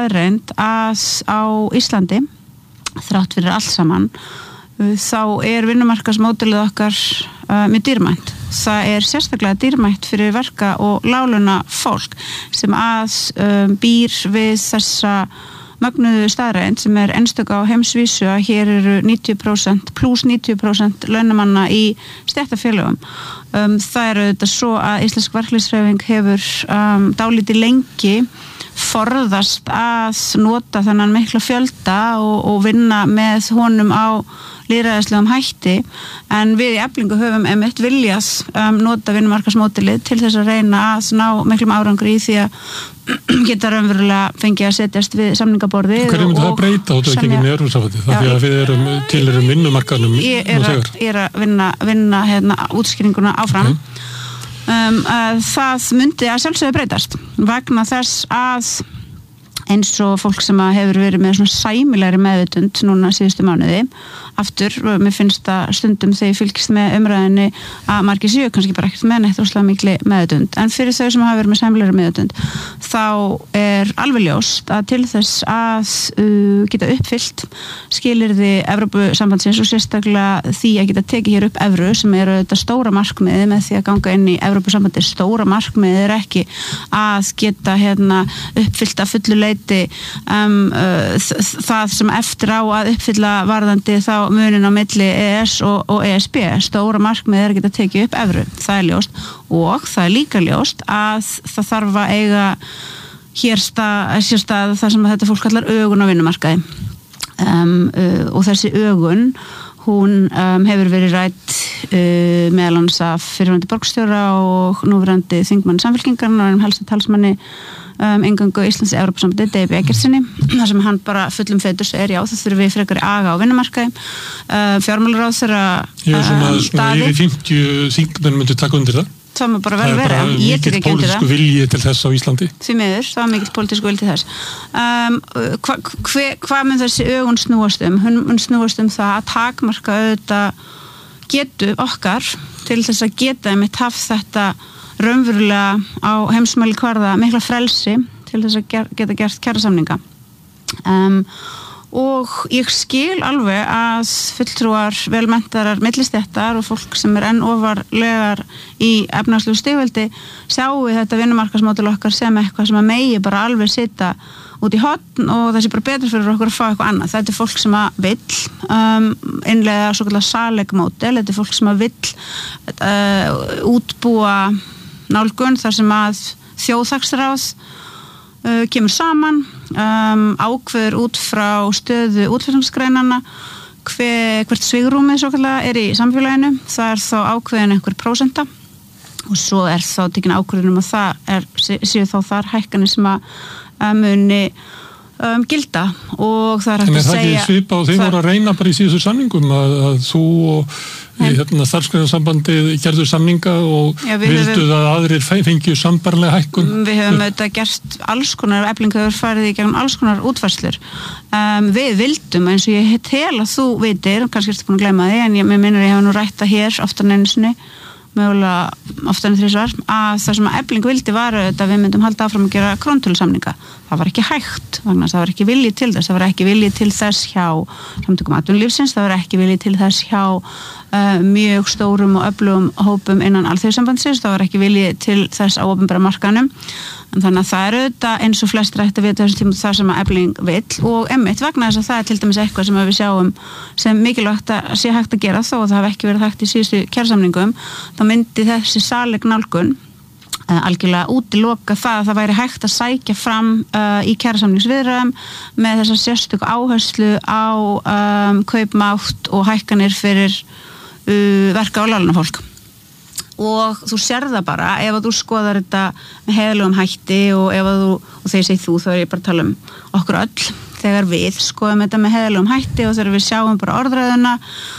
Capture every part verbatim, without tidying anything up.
staðreynd að á Íslandi, þrátt fyrir allt saman, þá er vinnumarkaðsmódelið okkar uh, mjög dýrmætt. Það er sérstaklega dýrmætt fyrir verka- og láglauna fólk sem að um, býr við þessa mögnuðu staðreynd sem er einstök á heimsvísu að hér eru níutíu prósent pluss níutíu prósent launamanna í stéttarfélögum. Um, það er auðvitað svo að Íslensk verkalýðshreyfing hefur um, dálítið lengi forðast að nota þennan mikla fjölda og, og vinna með honum á lýðræðislegum hætti, en við í Eflingu höfum einmitt viljað um, nota vinnumarkaðsmódelið til þess að reyna að ná miklum árangri í því að geta raunverulega fengið að setjast við samningaborðið. Hverju myndi það breyta út af ekki með Evrópusambandið? Það því að við erum til erum vinnumarkaðnum ég er, að, ég er að vinna, vinna hérna, útskýringuna áfram. Okay. Um, að það myndi að sjálfsögðu breytast vegna þess að eins og fólk sem hefur verið með svona sæmilegri meðvitund núna síðustu mánuði aftur, mér finnst það stundum þegar ég fylgist með umræðinni að margir séu kannski bara ekkert með neitt rosalega mikli meðvitund, en fyrir þau sem hafa verið með sæmilegri meðvitund þá er alveg ljóst að til þess að uh, geta uppfyllt skilyrði Evrópusambandsins og sérstaklega því að geta tekið hér upp evru sem eru þetta stóra markmiði með því að ganga inn í Evrópusambandið. Stóra markmiði er ekki að geta hérna, uppfyllt að fullu leyti um, uh, það sem eftir á að uppfylla varðandi þá munin á milli E E S og, og E S B. Stóra markmið er að geta tekið upp evru. Það er ljóst og það er líka ljóst að það þarf að eiga hér stað, sér stað það sem þetta fólk kallar ögun á vinnumarkaði um, uh, og þessi ögun hún um, hefur verið rædd uh, meðal annars af fyrrverandi borgarstjóra og núverandi þingmanni Samfylkingarinnar og helsta talsmanni um, inngöngu Íslands í Evrópusambandið, Dave Eggertsinni, þar sem hann bara fullum feitur er já, það þurfum við frekar aga á vinnumarkaði. Uh, fjármálaráðherra Já, svona, um, svona yfir fimmtíu þingmenn myndi taka undir það. Það má bara vel vera, ég tek ekki undir það. Það er bara mikill pólitísku vilji til þess á Íslandi. Því miður, það var mikill pólitísku vilji til þess. Um, Hvað hva, hva mun þessi ögun snúast um? Hún mun snúast um það að takmarka auðvitað getu okkar til þess að geta einmitt haft þetta raunverulega á heimsmæli kvarða mikla frelsi til þess að ger, geta gert kjarasamninga. Um, og ég skil alveg að fulltrúar velmenntarar millistéttar og fólk sem er enn ofarlegar í efnahagslegu stigveldi sjáu þetta vinnumarkaðsmódel okkar sem eitthvað sem að megi bara alveg sita út í horn og það sé bara betur fyrir okkur að fá eitthvað annað. Þetta er fólk sem að vill um, innleiða svo kallar salegmódel, þetta er fólk sem að vill uh, útbúa nálgun þar sem að þjóðhagsráð Uh, kemur saman, um, ákveður út frá stöðu útflutningsgreinanna hver, hvert svigrúmið svo kallar er í samfélaginu. Það er þá ákveðin einhver prósenta og svo er þá tekin ákveðin um að það er, séu þá þar hækkanir sem að um, muni um, gilda og það er hægt að segja. En er það ekki svipa og þeir voru að reyna bara í síðustu samningum að, að þú og hérna, starfsgreinasambandið gerðu samninga og já, vildu að aðrir fengju sambarlega hækkun? Við höfum auðvitað gert alls konar, Eflingu hefur farið í gegnum alls konar útfærslur. Um, við vildum, eins og ég tel að þú veitir, kannski ertu búin að gleyma því, en ég minnur ég hef nú rætt það hér oftar en einu sinni, mögulega oftar en þrísvar, að það sem að Eflingu vildi var auðvitað að við myndum halda áfram að gera krónutölusamninga. Það var ekki hægt, vegna það var ekki vilji til þess, það var ekki vilji til þess hjá samtökum atvinnulífsins, það var ekki vilji til þess hjá uh, mjög stórum og öflugum hópum innan alþjóðasambandsins, það var ekki vilji til þess á opinbera markaðnum. En þannig að það er auðvitað eins og flest rætt að vita þessum tíma það sem að Efling vill og einmitt vegna þess að það er til dæmis eitthvað sem við sjáum sem mikilvægt að sé hægt að gera þó að það hef ekki verið hægt í síðustu kjarasamningum, þá myndi þessi saleg nálgun uh, algjörlega útiloka það að það væri hægt að sækja fram uh, í kjarasamningsviðræðum með þessa sérstöku áherslu á um, kaupmátt og hækkanir fyrir uh, verka- og láglaunafólk. Og þú sér það bara ef að þú skoðar þetta með heiðlegum hætti og ef að þú, og þegar ég segi þú þá er ég bara að tala um okkur öll, þegar við skoðum þetta með heiðlegum hætti og þegar við sjáum bara orðræðuna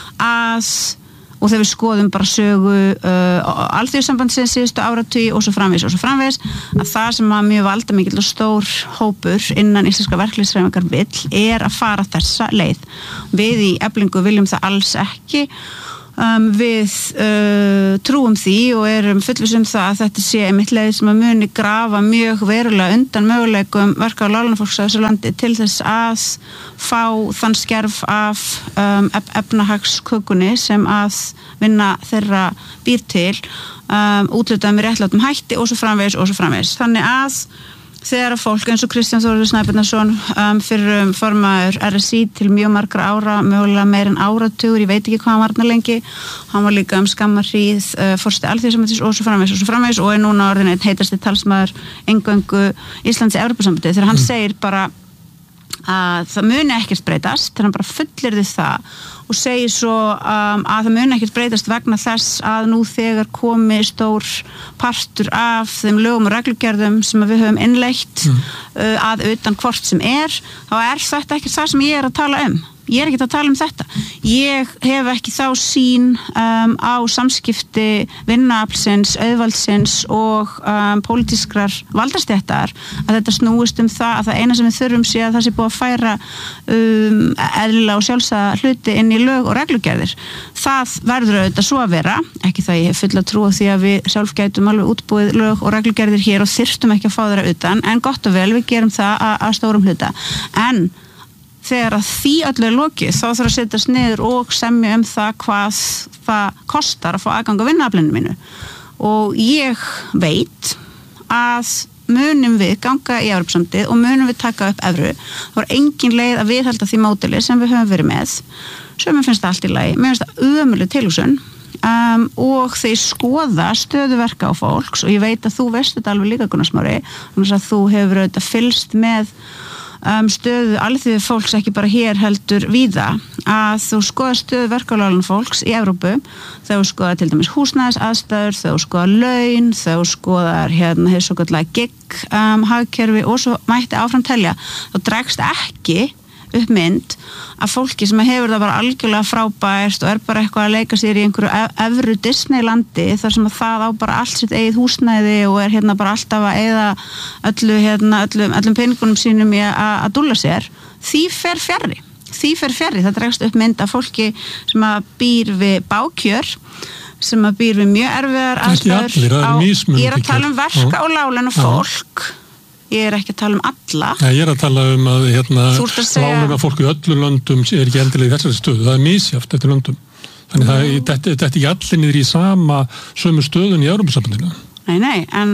að og þegar við skoðum bara sögu uh, alþjóðasambandsins síðustu áratugi og svo framvegis og svo framvegis að það sem að mjög valdamikill og stór hópur innan íslenska verkalýðshreyfingar vill er að fara þessa leið. Við í Eflingu viljum það alls ekki Um, við uh, trúum því og erum fullviss um það að þetta sé einmitt leið sem að muni grafa mjög verulega undan möguleikum verka- og láglaunafólks á þessu landi til þess að fá þann skerf af um, efnahagskökunni sem að vinna þeirra býr til um, útlutað með réttlátum hætti og svo framvegis og svo framvegis. Þannig að þegar að fólk eins og Kristján Þórður Snæbjarnarson um, fyrir um, formaður R S I til mjög margra ára, mögulega meir en áratugur, ég veit ekki hvað hann var þarna lengi, hann var líka um skamma hríð uh, forseti Alþýðusambandsins og svo framvegis og svo framvegis og er núna orðin einn heitasti talsmaður eingöngu Íslands í Evrópusambandið þegar hann mm. segir bara að það muni ekkert breytast, þegar hann bara fullyrði það og segir svo um, að það muni ekkert breytast vegna þess að nú þegar komi stór partur af þeim lögum og reglugerðum sem við höfum innleitt mm. uh, að utan hvort sem er, þá er þetta ekkert það sem ég er að tala um. Ég er ekki að tala um þetta. Ég hef ekki þá sýn um, á samskipti vinnuaflsins, auðvaldsins og um, pólitískrar valdastjættar að þetta snúist um það að það eina sem við þurfum sé að það sé búið að færa um, eðlilega og sjálfsagða hluti inn í lög og reglugerðir. Það verður auðvitað svo að vera, ekki það ég hef fulla trú á því að við sjálf gætum alveg útbúið lög og reglugerðir hér og þyrftum ekki að fá þeirra utan, en gott og vel við gerum það að, að stórum hluta. En þegar að því öllu er lokið, þá þarf að setjast niður og semja um það hvað það kostar að fá aðgang á vinnuaflinu mínu. Og ég veit að munum við ganga í Evrópusambandið og munum við taka upp evru, þá er engin leið að viðhalda því módeli sem við höfum verið með. Svo mér finnst það allt í lagi, mér finnst það ömurleg tilhugsun um, og þeir skoða stöðuverka á fólks og ég veit að þú veist þetta alveg líka Gunnar Smári, þannig að þú hefur auðvitað fylgst með Um, stöðu alþýðu fólks ekki bara hér heldur víða að þú skoða stöðu verkefælaun fólks í Evrópu, þegar þú skoða til dæmis húsnæðis aðstæður, þegar þú skoða laun, þegar þú skoðar hérna hefur svo kallega gig um, hagkerfi og svo mætti áfram telja, þá dregst ekki upp mynd að fólki sem hefur það bara algjörlega frábært og er bara eitthvað að leika sér í einhverju evru Disneylandi þar sem að það á bara allt sitt eigið húsnæði og er hérna bara alltaf að eyða öllu, hérna, öllum, öllum peningunum sínum í að, að dúlla sér, því fer fjarri því fer fjarri, það dregst upp mynd af fólki sem að býr við bákjör sem að býr við mjög erfiðar aðstæður á, ég er að tala um verka og láglauna fólk. Ég er ekki að tala um alla. Nei, ég er að tala um að hérna láglauna fólk í öllu löndum er ekki endilega í þessari stöðu. Það er misjafnt eftir löndum. Þannig að þetta er ekki allir niður í sama sömu stöðun í Evrópusambandinu. Nei, nei, en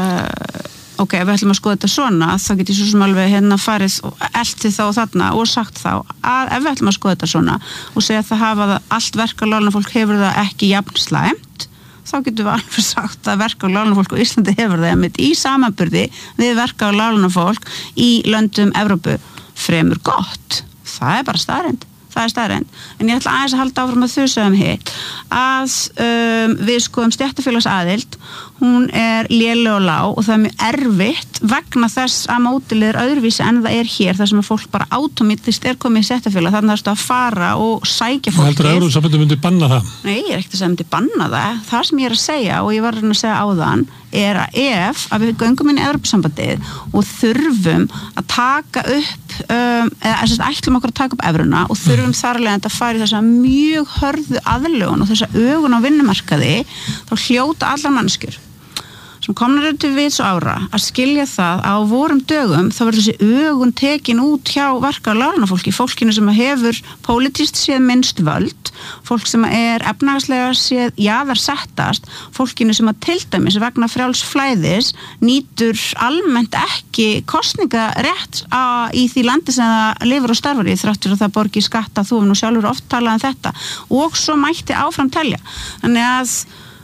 uh, ok, ef við ætlum að skoða þetta svona, þá get ég svo sem alveg hérna farið og elti þá þarna og sagt þá að ef við ætlum að skoða þetta svona og segja að það hafa það allt verka láglauna fólk hefur það ekki jafn slæmt, þá getum við alveg sagt að verka- og láglaunafólk á Íslandi hefur það einmitt í samanburði við verka- og láglaunafólk í löndum Evrópu fremur gott. Það er bara staðreynd. Það er staðreynd. En ég ætla aðeins að halda áfram að þusa um hitt að um, við skoðum stéttarfélagsaðild, hún er léleg og lág og það er mjög erfitt vegna þess að mótilið er öðruvísi en það er hér þar sem að fólk bara átómítist er komið í stéttarfélag, þannig að það er að fara og sækja fólkið. Heldur að Evrópusambandið myndi banna það? Nei, ég er ekkert að segja myndi banna það. Það sem ég er að segja og ég var að segja áðan er að ef að við göngum inn í Evrópusambandið og þurfum að taka upp um, eða þess að ætlum okkur að taka upp evruna og þurfum mm. þar alveg að fara í þessa mjög hörðu aðlögun og þessa ögun á vinnumarkaði, þá hljóta allar manneskjur sem komnar eru til vits og ára að skilja það á vorum dögum, þá verður þessi ögun tekin út hjá verka- og láglaunafólki, fólkinu sem hefur pólitískt séð minnst völd, fólk sem er efnahagslega séð jaðarsettast, fólkinu sem að til dæmis vegna frjáls flæðis nýtur almennt ekki kosningarétt á, í því landi sem það lifir og starfar í þrátt fyrir að það borgi skatta, þú hefur nú sjálfur oft talað um þetta og svo mætti áfram telja. Þannig að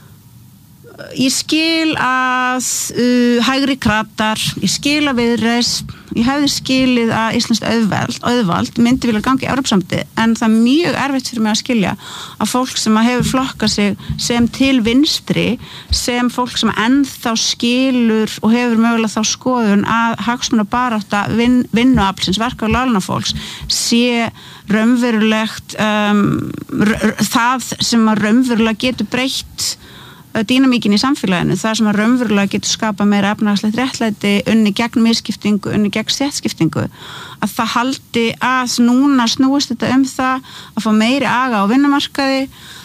ég skil að uh, hægri kratar, ég skil að Viðreisn, ég hefði skilið að Íslands auðvald, auðvald myndi vilja ganga í Evrópusambandið, en það er mjög erfitt fyrir mig að skilja að fólk sem að hefur flokkað sig sem til vinstri, sem fólk sem ennþá skilur og hefur mögulega þá skoðun að hagsmunabarátta vin, vinnuaflsins, verka- og láglaunafólks sé raunverulegt um, það sem að raunverulega getur breytt dýnamíkin í samfélaginu, það sem að raunverulega getur skapa meira efnahagslegt réttlæti unni gegn misskiptingu, unni gegn stéttskiptingu, að það haldi að núna snúist þetta um það að fá meiri aga á vinnumarkaði,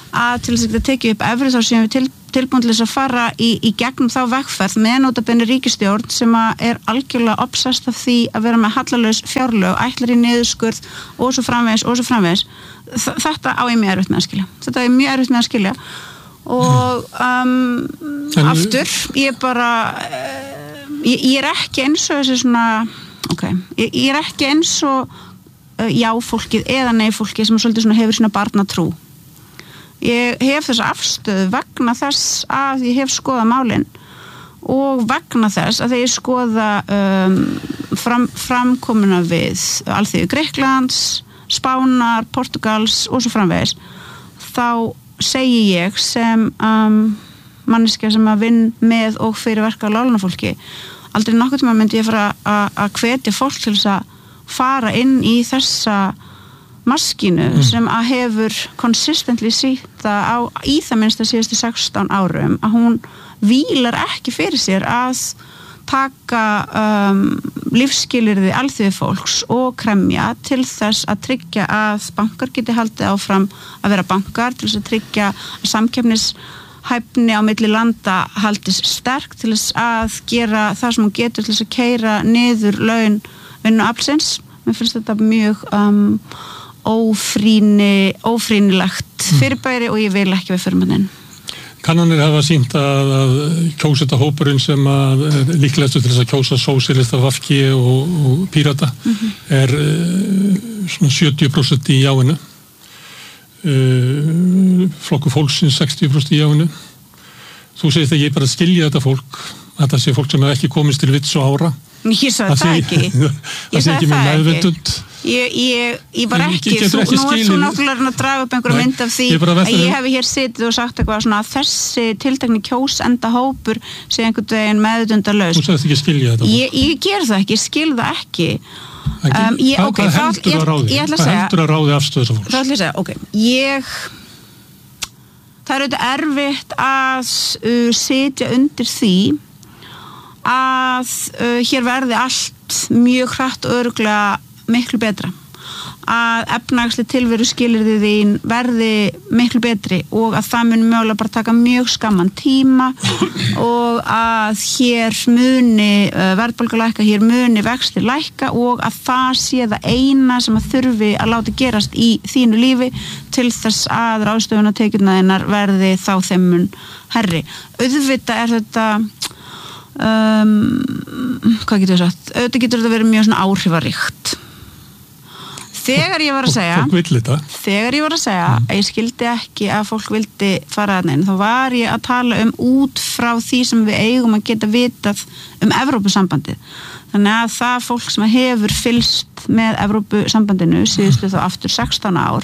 að til þess að geta tekið upp evru þá séum við til, tilbúin til þess að fara í, í gegnum þá vegferð með notabenni ríkisstjórn sem að er algjörlega obsessed af því að vera með hallalaus fjárlög, ætlar í niðurskurð og svo framvegis og svo framvegis. Þetta á ég mjög erfitt með að skilja. Þetta á ég mjög erfitt með að skilja. Og um, aftur, ég bara, ég, ég er ekki eins og þessi svona, ok, ég, ég er ekki eins og uh, já fólkið eða nei fólkið sem svolítið svona hefur svona barnatrú. Ég hef þessa afstöðu vegna þess að ég hef skoðað málin og vegna þess að þegar ég skoða um, fram, framkomuna við Alþýðu Grikklands, Spánar, Portugals og svo framvegis, þá segi ég sem um, manneskja sem að vinn með og fyrir verka á láglunafólki, aldrei nokkuð tíma myndi ég fara að hvetja fólk til þess að fara inn í þessa maskínu mm. sem að hefur consistently sýnt á í það minnst að síðustu sextán árum að hún vílar ekki fyrir sér að taka um, lífsskilyrði alþýðu fólks og kremja til þess að tryggja að bankar geti haldið áfram að vera bankar, til þess að tryggja að samkeppnishæfni á milli landa haldist sterk, til þess að gera það sem hún getur til þess að keyra niður laun vinnuaflsins. Mér finnst þetta mjög um, ófrýni, ófrýnilegt fyrirbæri og ég vil ekki við firmaninn. Kannanir hafa sýnt að, að kjósetahópurinn sem að líklegastu til þess að kjósa sósíalista, V G og, og Pírata mm-hmm. er uh, svona sjötíu prósent í jáinu. Uh, Flokkur fólksins sextíu prósent í jáinu. Þú segist að ég bara skilja þetta fólk, að þetta sé fólk sem hefur ekki komist til vits og ára. Ég sagði það, það ekki. Það sé ekki með meðvitund. Ég, ég, ég var ekki, þú, nú er þú náttúrulega að draga upp einhverja mynd af því ég að ég hef hér sitið og sagt eitthvað svona að þessi tiltekni kjósenda hópur sé einhvern veginn meðvitundalaus. Þú sagðist ekki skilja þetta. Ég, ég ger það ekki, ég skil það ekki. Um, ég, Hvað okay, heldur það ráði? Ég, Hvað heldur það ráði afstöðu þess að fólks? Það ætla ég að segja, ok, ég, það er auðvitað erfitt að uh, sitja undir því að uh, hér verði allt mjög hratt og örugglega miklu betra, að efnahagsleg tilveru skilyrði þín verði miklu betri og að það mun mögulega bara taka mjög skamman tíma og að hér muni uh, verðbólga lækka, hér muni vextir lækka og að það sé það eina sem að þurfi að láta gerast í þínu lífi til þess að ráðstöfunartekjurnar verði þá þeim mun herri. Auðvitað er þetta um, hvað getur ég sagt? Auðvitað getur þetta verið mjög svona áhrifaríkt. Þegar ég var að segja þegar ég var að segja mm. að ég skildi ekki að fólk vildi fara þarna inn, þá var ég að tala um út frá því sem við eigum að geta vitað um Evrópusambandið. Þannig að það fólk sem hefur fylgst með Evrópusambandinu síðustu þá aftur sextán ár,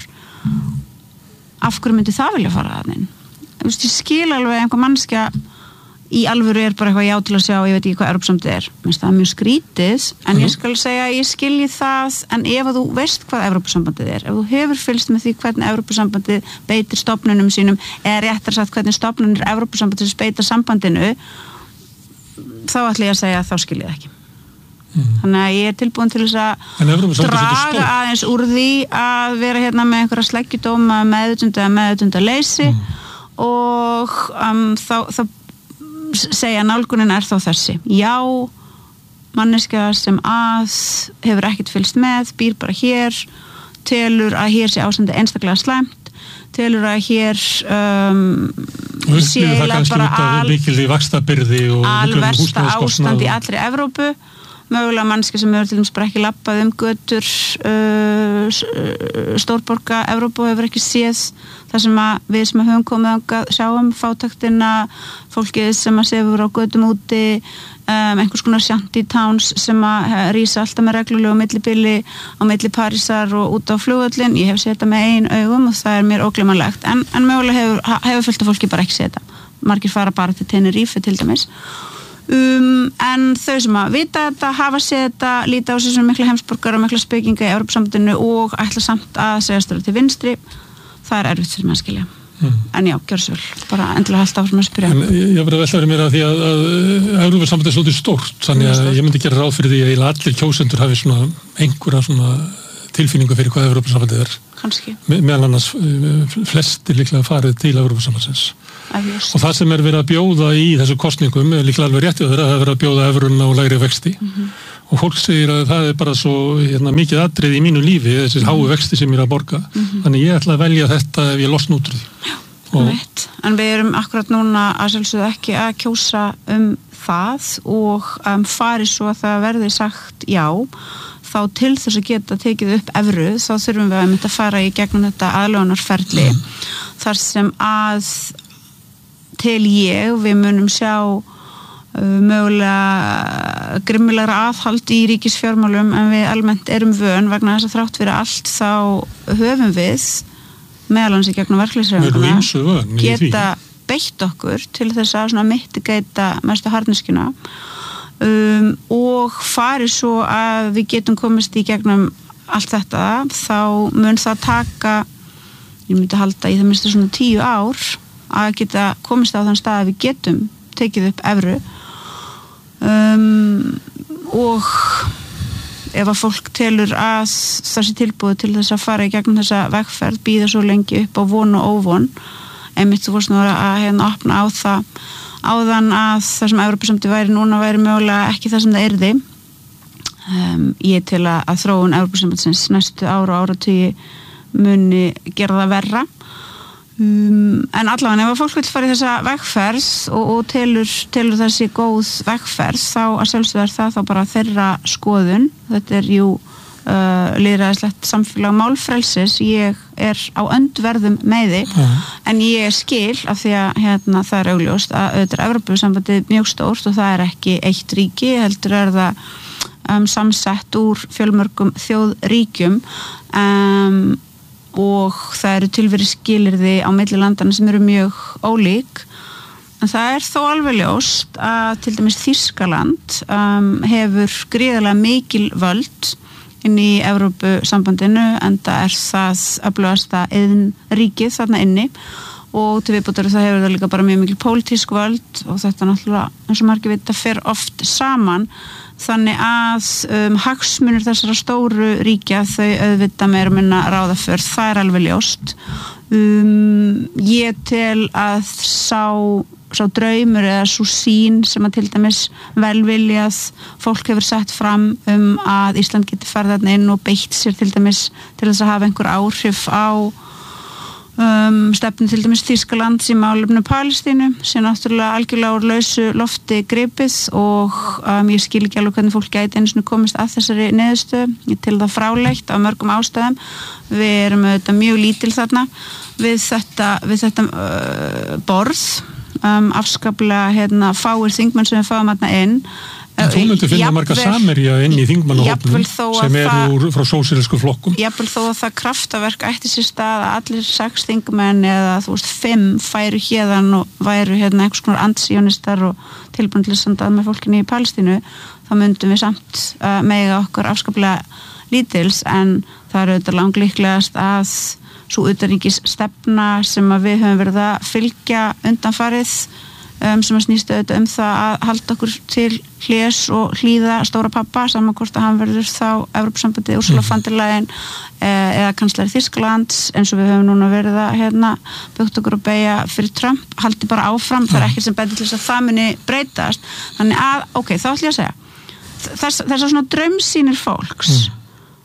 af hverju myndi það vilja fara þarna inn? Þú veist, ég skil alveg einhver mannskja í alvöru er bara eitthvað já til að sjá, ég veit ekki hvað Evrópusambandið er. Mér finnst það mjög skrítið, en ég skal segja að ég skilji það, en ef þú veist hvað Evrópusambandið er, ef þú hefur fylgst með því hvernig Evrópusambandið beitir stofnunum sínum, eða réttar sagt hvernig stofnunir Evrópusambandið beita sambandinu, þá ætla ég að segja að þá skilji það ekki. Mm. Þannig að ég er tilbúin til þess að draga aðeins úr því að vera hérna með einhverja sleggjudóma meðutunda meðutundaleysi mm. og um, þá, þá segja nálgunin er þá þessi. Já, manneskja sem að hefur ekkert fylgst með, býr bara hér, telur að hér sé ástandi einstaklega slæmt, telur að hér um, sé bara al, alversta ástand í allri Evrópu, mögulega manneskja sem hefur til dæmis bara ekki labbað um götur uh, stórborga Evrópu og hefur ekki séð það sem að við sem höfum komið að sjáum fátaktina, fólkið sem að sefur á götum úti, um, einhvers konar shantytowns sem að rísa alltaf með reglulegu millibili á milli Parísar og út á flugvöllin. Ég hef séð þetta með ein augum og það er mér ógleymanlegt, en, en mögulega hefur, hefur fullt af fólki bara ekki séð þetta. Margir fara bara til Tenerife til dæmis. Um, en þau sem að vita þetta, hafa séð þetta, líta á sig sem mikla heimsborgar og mikla spekinga í Evrópusambandinu og ætla samt að segja störu til vinstri, það er erfitt fyrir mig að skilja. Mm. En já, gjör svo vel, bara endilega halda áfram að spyrja. En ég var að velta verið mér að því að, að Evrópusambandið er svolítið stórt, þannig að ég myndi gera ráð fyrir því að allir kjósendur hafi svona einhverja svona tilfinningu fyrir hvað Evrópusambandið er. kannski. Me, meðal annars flestir líklega farið til Evrópusambandsins. Og það sem er verið að bjóða í þessu kosningum er líklega alveg réttið þeirra, það er verið að bjóða evrun á lægri vexti mm-hmm. og fólk segir að það er bara svo hérna, mikið atriði í mínu lífi, þessi mm-hmm. háu vexti sem ég er að borga, mm-hmm. þannig ég ætla að velja þetta ef ég losna út úr því. Já, og... veit, en við erum akkurat núna að sjálfsögðu ekki að kjósa um það og um, fari svo að það verði sagt já, þá til þess að geta tekið upp evru, þá þurfum við að mynda að fara í gegnum þetta aðlögunarferli mm. þar sem að til ég, við munum sjá uh, mögulega grimmilegra aðhald í ríkisfjármálum en við almennt erum vön vegna þess að þrátt fyrir allt þá höfum við meðal hans í gegnum verkleysræfinguna geta beitt okkur til þess að svona mitigata mestu harðneskjuna um, og fari svo að við getum komist í gegnum allt þetta, þá mun það taka, ég myndi halda í það minnst svona tíu ár að geta komist á þann stað að við getum tekið upp evru um, og ef að fólk telur að það sé tilbúið til þess að fara í gegnum þessa vegferð, býða svo lengi upp á von og óvon, einmitt þú fórst nú að hérna opna á það áðan að það sem Evrópusambandið væri núna væri mögulega ekki það sem það yrði um, ég tel að, að þróun Evrópusambandsins næstu ára og áratugi muni gera það verra Um, en allavega ef að fólk vil fara í þessa vegferð og, og telur, telur þessi góð vegferð þá að sjálfsögðu er það þá bara þeirra skoðun, þetta er jú uh, lýðræðislegt samfélag málfrelsis, ég er á öndverðum með því uh-huh. en ég skil af því að hérna, það er augljóst að auðvitað er Evrópusambandið mjög stórt og það er ekki eitt ríki, heldur er það um, samsett úr fjölmörgum þjóðríkjum um og það eru tilverið skilyrði á milli landana sem eru mjög ólík en það er þó alveg ljóst að til dæmis Þýskaland um, hefur gríðarlega mikil völd inn í Evrópusambandinu enda er það öflugasta iðnríkið þarna inni og til viðbótar það hefur það líka bara mjög mikil pólitísk völd og þetta náttúrulega eins og margir vita fer oft saman þannig að um, hagsmunir þessara stóru ríkja þau auðvitað meira minna ráða för, það er alveg ljóst um, ég tel að sá, sá draumur eða svo sín sem að til dæmis velviljað fólk hefur sett fram um að Ísland geti farið þarna inn og beitt sér til dæmis til þess að hafa einhver áhrif á Um, stefnu til dæmis Þýskalands í málefnu Palestínu sem náttúrulega algjörlega úr lausu lofti gripið og um, ég skil ekki alveg hvernig fólk gæti einu sinni komist að þessari niðurstöðu, ég til það fráleitt á mörgum ástæðum, við erum auðvitað mjög lítil þarna við þetta, við þetta uh, borð um, afskaplega hérna, fáir þingmenn sem við fáum þarna inn En þú myndir finna jafnvel, marga samerja inn í þingmannahópnum sem eru úr, frá sósíalísku flokkum. Jafnvel þó að það kraftaverk ætti sér stað að allir sex þingmenn eða þú veist fimm færu hérðan og væru hérna einhvers konar antisjónistar og tilbúin til að senda að með fólkinni í Palestínu, þá myndum við samt uh, mega okkur afskaplega lítils en það er auðvitað langlíklegast að svo utanríkis stefna sem að við höfum verið að fylgja undanfarið Um, sem að snýst auðvitað um það að halda okkur til hlés og hlýða stóra pappa saman hvort að hann verður þá Evrópusambandið, Ursula von der Leyen eh, eða kanslari Þýskalands eins og við höfum núna verið að hérna, byggt okkur og beygja fyrir Trump haldi bara áfram, það er ekkert sem bendir til þess að það muni breytast þannig að, ok, þá ætlum ég að segja þess, þessar svona draumsýnir fólks mm.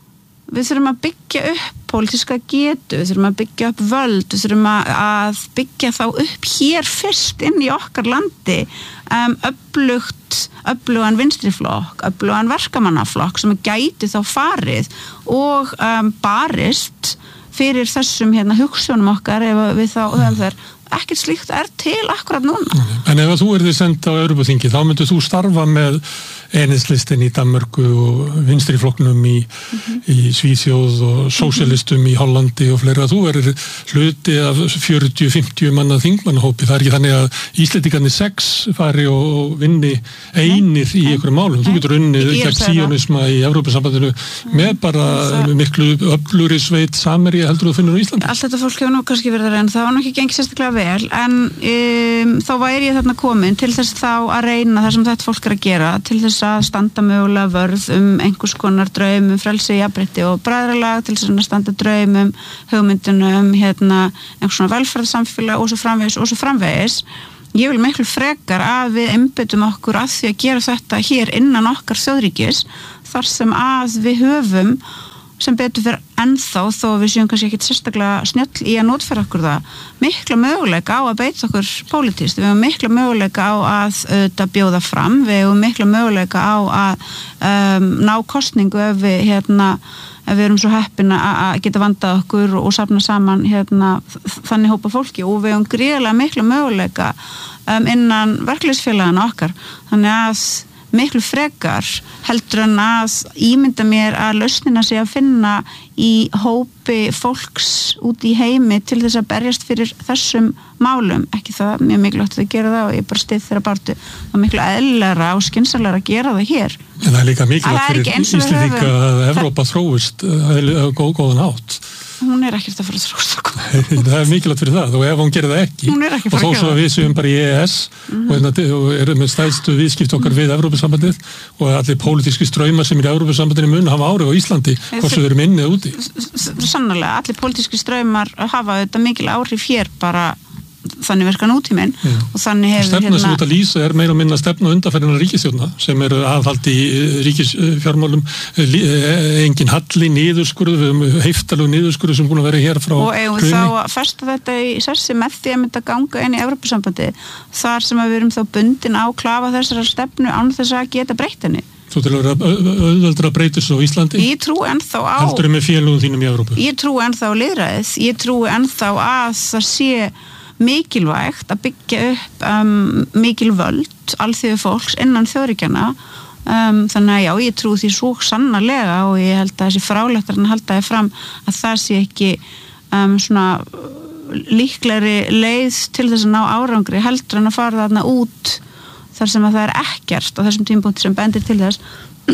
við þurfum að byggja upp pólitíska getu, við þurfum að byggja upp völd, við þurfum að byggja þá upp hér fyrst inn í okkar landi um, öflugt, öflugan vinstriflokk, öflugan verkamannaflokk sem gæti þá farið og um, barist fyrir þessum hérna, hugsunum okkar ef við þá höfum þær ekkert slíkt er til akkurat núna. En ef þú erði send á Evrópuþingi, þá myndir þú starfa með enheitslistin í Danmörku og vinstriflokknum í, mm-hmm. í Svíþjóð og sósíalistum í Hollandi og fleira. Þú er hluti af fjörutíu til fimmtíu manna þingmannahópi. Það er ekki þannig að Íslendingarnir sex fari og vinni einir í einhverjum málum. Þú getur unnið gegn síonisma í Evrópusambandinu með bara það... miklu öflugri sveit samerja heldur þú finnur á Íslandi. Allt þetta fólk hefur nú kannski verið að reyna. Það var nú ekki gengið sérstaklega vel, en um, þá væri ég þarna komin til þess þá að reyna það sem þetta fólk er að gera, til þess þess að standa mögulega vörð um einhvers konar draum um frelsi, jafnrétti og bræðralag, til þess að standa draum um hugmyndunum hérna einhvers svona velferðarsamfélag og svo framvegis og svo framvegis. Ég vil miklu frekar að við einbeitum okkur að því að gera þetta hér innan okkar þjóðríkis, þar sem að við höfum sem betur fyrir ennþá, þó við séum kannski ekkit sérstaklega snjöll í að notfæra okkur það, mikla möguleika á að beita okkur pólitískt. Við höfum mikla möguleika á að auðvitað bjóða fram, við höfum mikla möguleika á að um, ná kosningu ef við, hérna, ef við erum svo heppin að geta vandað okkur og safna saman hérna, þannig hópa fólki, og við höfum gríðarlega mikla möguleika um, innan verkleysfélagana okkar. Þannig að miklu frekar heldur en að ímynda mér að lausnina sé að finna í hópi fólks út í heimi til þess að berjast fyrir þessum málum. Ekki það mjög mikilvægt að gera það og ég bara styð þeirra bartu. Það er miklu eðlilegra og skynsamlegra að gera það hér. En það er líka mikilvægt fyrir Íslendinga að Evrópa þróist góð, góðan átt. Hún er ekkert að fara að þróast okkur. Það er mikilvægt fyrir það, og ef hún gerir það ekki, og þó svo að við séum bara í E E S mm-hmm. og, og erum með stæðstu viðskipt okkar við Evrópusambandið og allir pólitíski straumar sem er í Evrópusambandinu mun hafa áhrif á Íslandi, hvort sem við erum inni eða úti. Sannlega, allir pólitíski straumar hafa þetta mikil áhrif hér bara þannig verka nútíminn og þannig hefur stefna hérna... sem út að lýsa er meira og minna stefna undanfærinnar ríkisstjórna sem eru aðhald í ríkisfjármálum, engin halli, niðurskurð, við höfum heiftalegu niðurskurð sem búin að vera hér frá og eigum við þá að festa þetta í sessi með því að mynda ganga inn í Evrópusambandi þar sem að við erum þá bundin á klafa þessara stefnu án þess að geta breytt henni. Þú til að vera auðveldur að breyta þessu á Íslandi? Ég trú ennþá á... Heldur með félögum þínum í Evrópu? Ég trú ennþá á lýðræðið, ég trú ennþá að það sé mikilvægt að byggja upp um, mikil völd alþýðu fólks innan þjóðríkjanna um, þannig að já, ég trú því svo sannarlega og ég held að þessi frálættarinn halda þið fram að það sé ekki um, svona líklegri leið til þess að ná árangri heldur en að fara þarna út þar sem að það er ekkert á þessum tímapunkti sem bendir til þess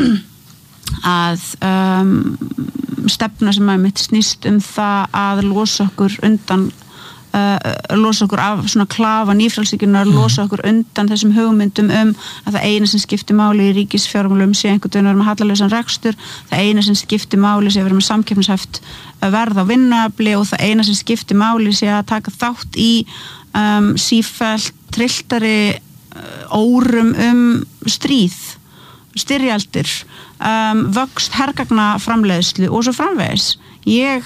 að um, stefna sem að mitt snýst um það að losa okkur undan Uh, losa okkur af svona klafa nýfrælsíkunar, losa okkur undan þessum hugmyndum um að það eina sem skiptir máli í ríkisfjármálum sé einhvern veginn að vera með hallalausan rekstur, það eina sem skiptir máli sé að vera með samkeppnishæft verð á vinnuafli og það eina sem skiptir máli sé að taka þátt í um, sífellt trilltari uh, órum um stríð, styrjaldir, um, vöxt hergagnaframleiðslu og svo framvegis. Ég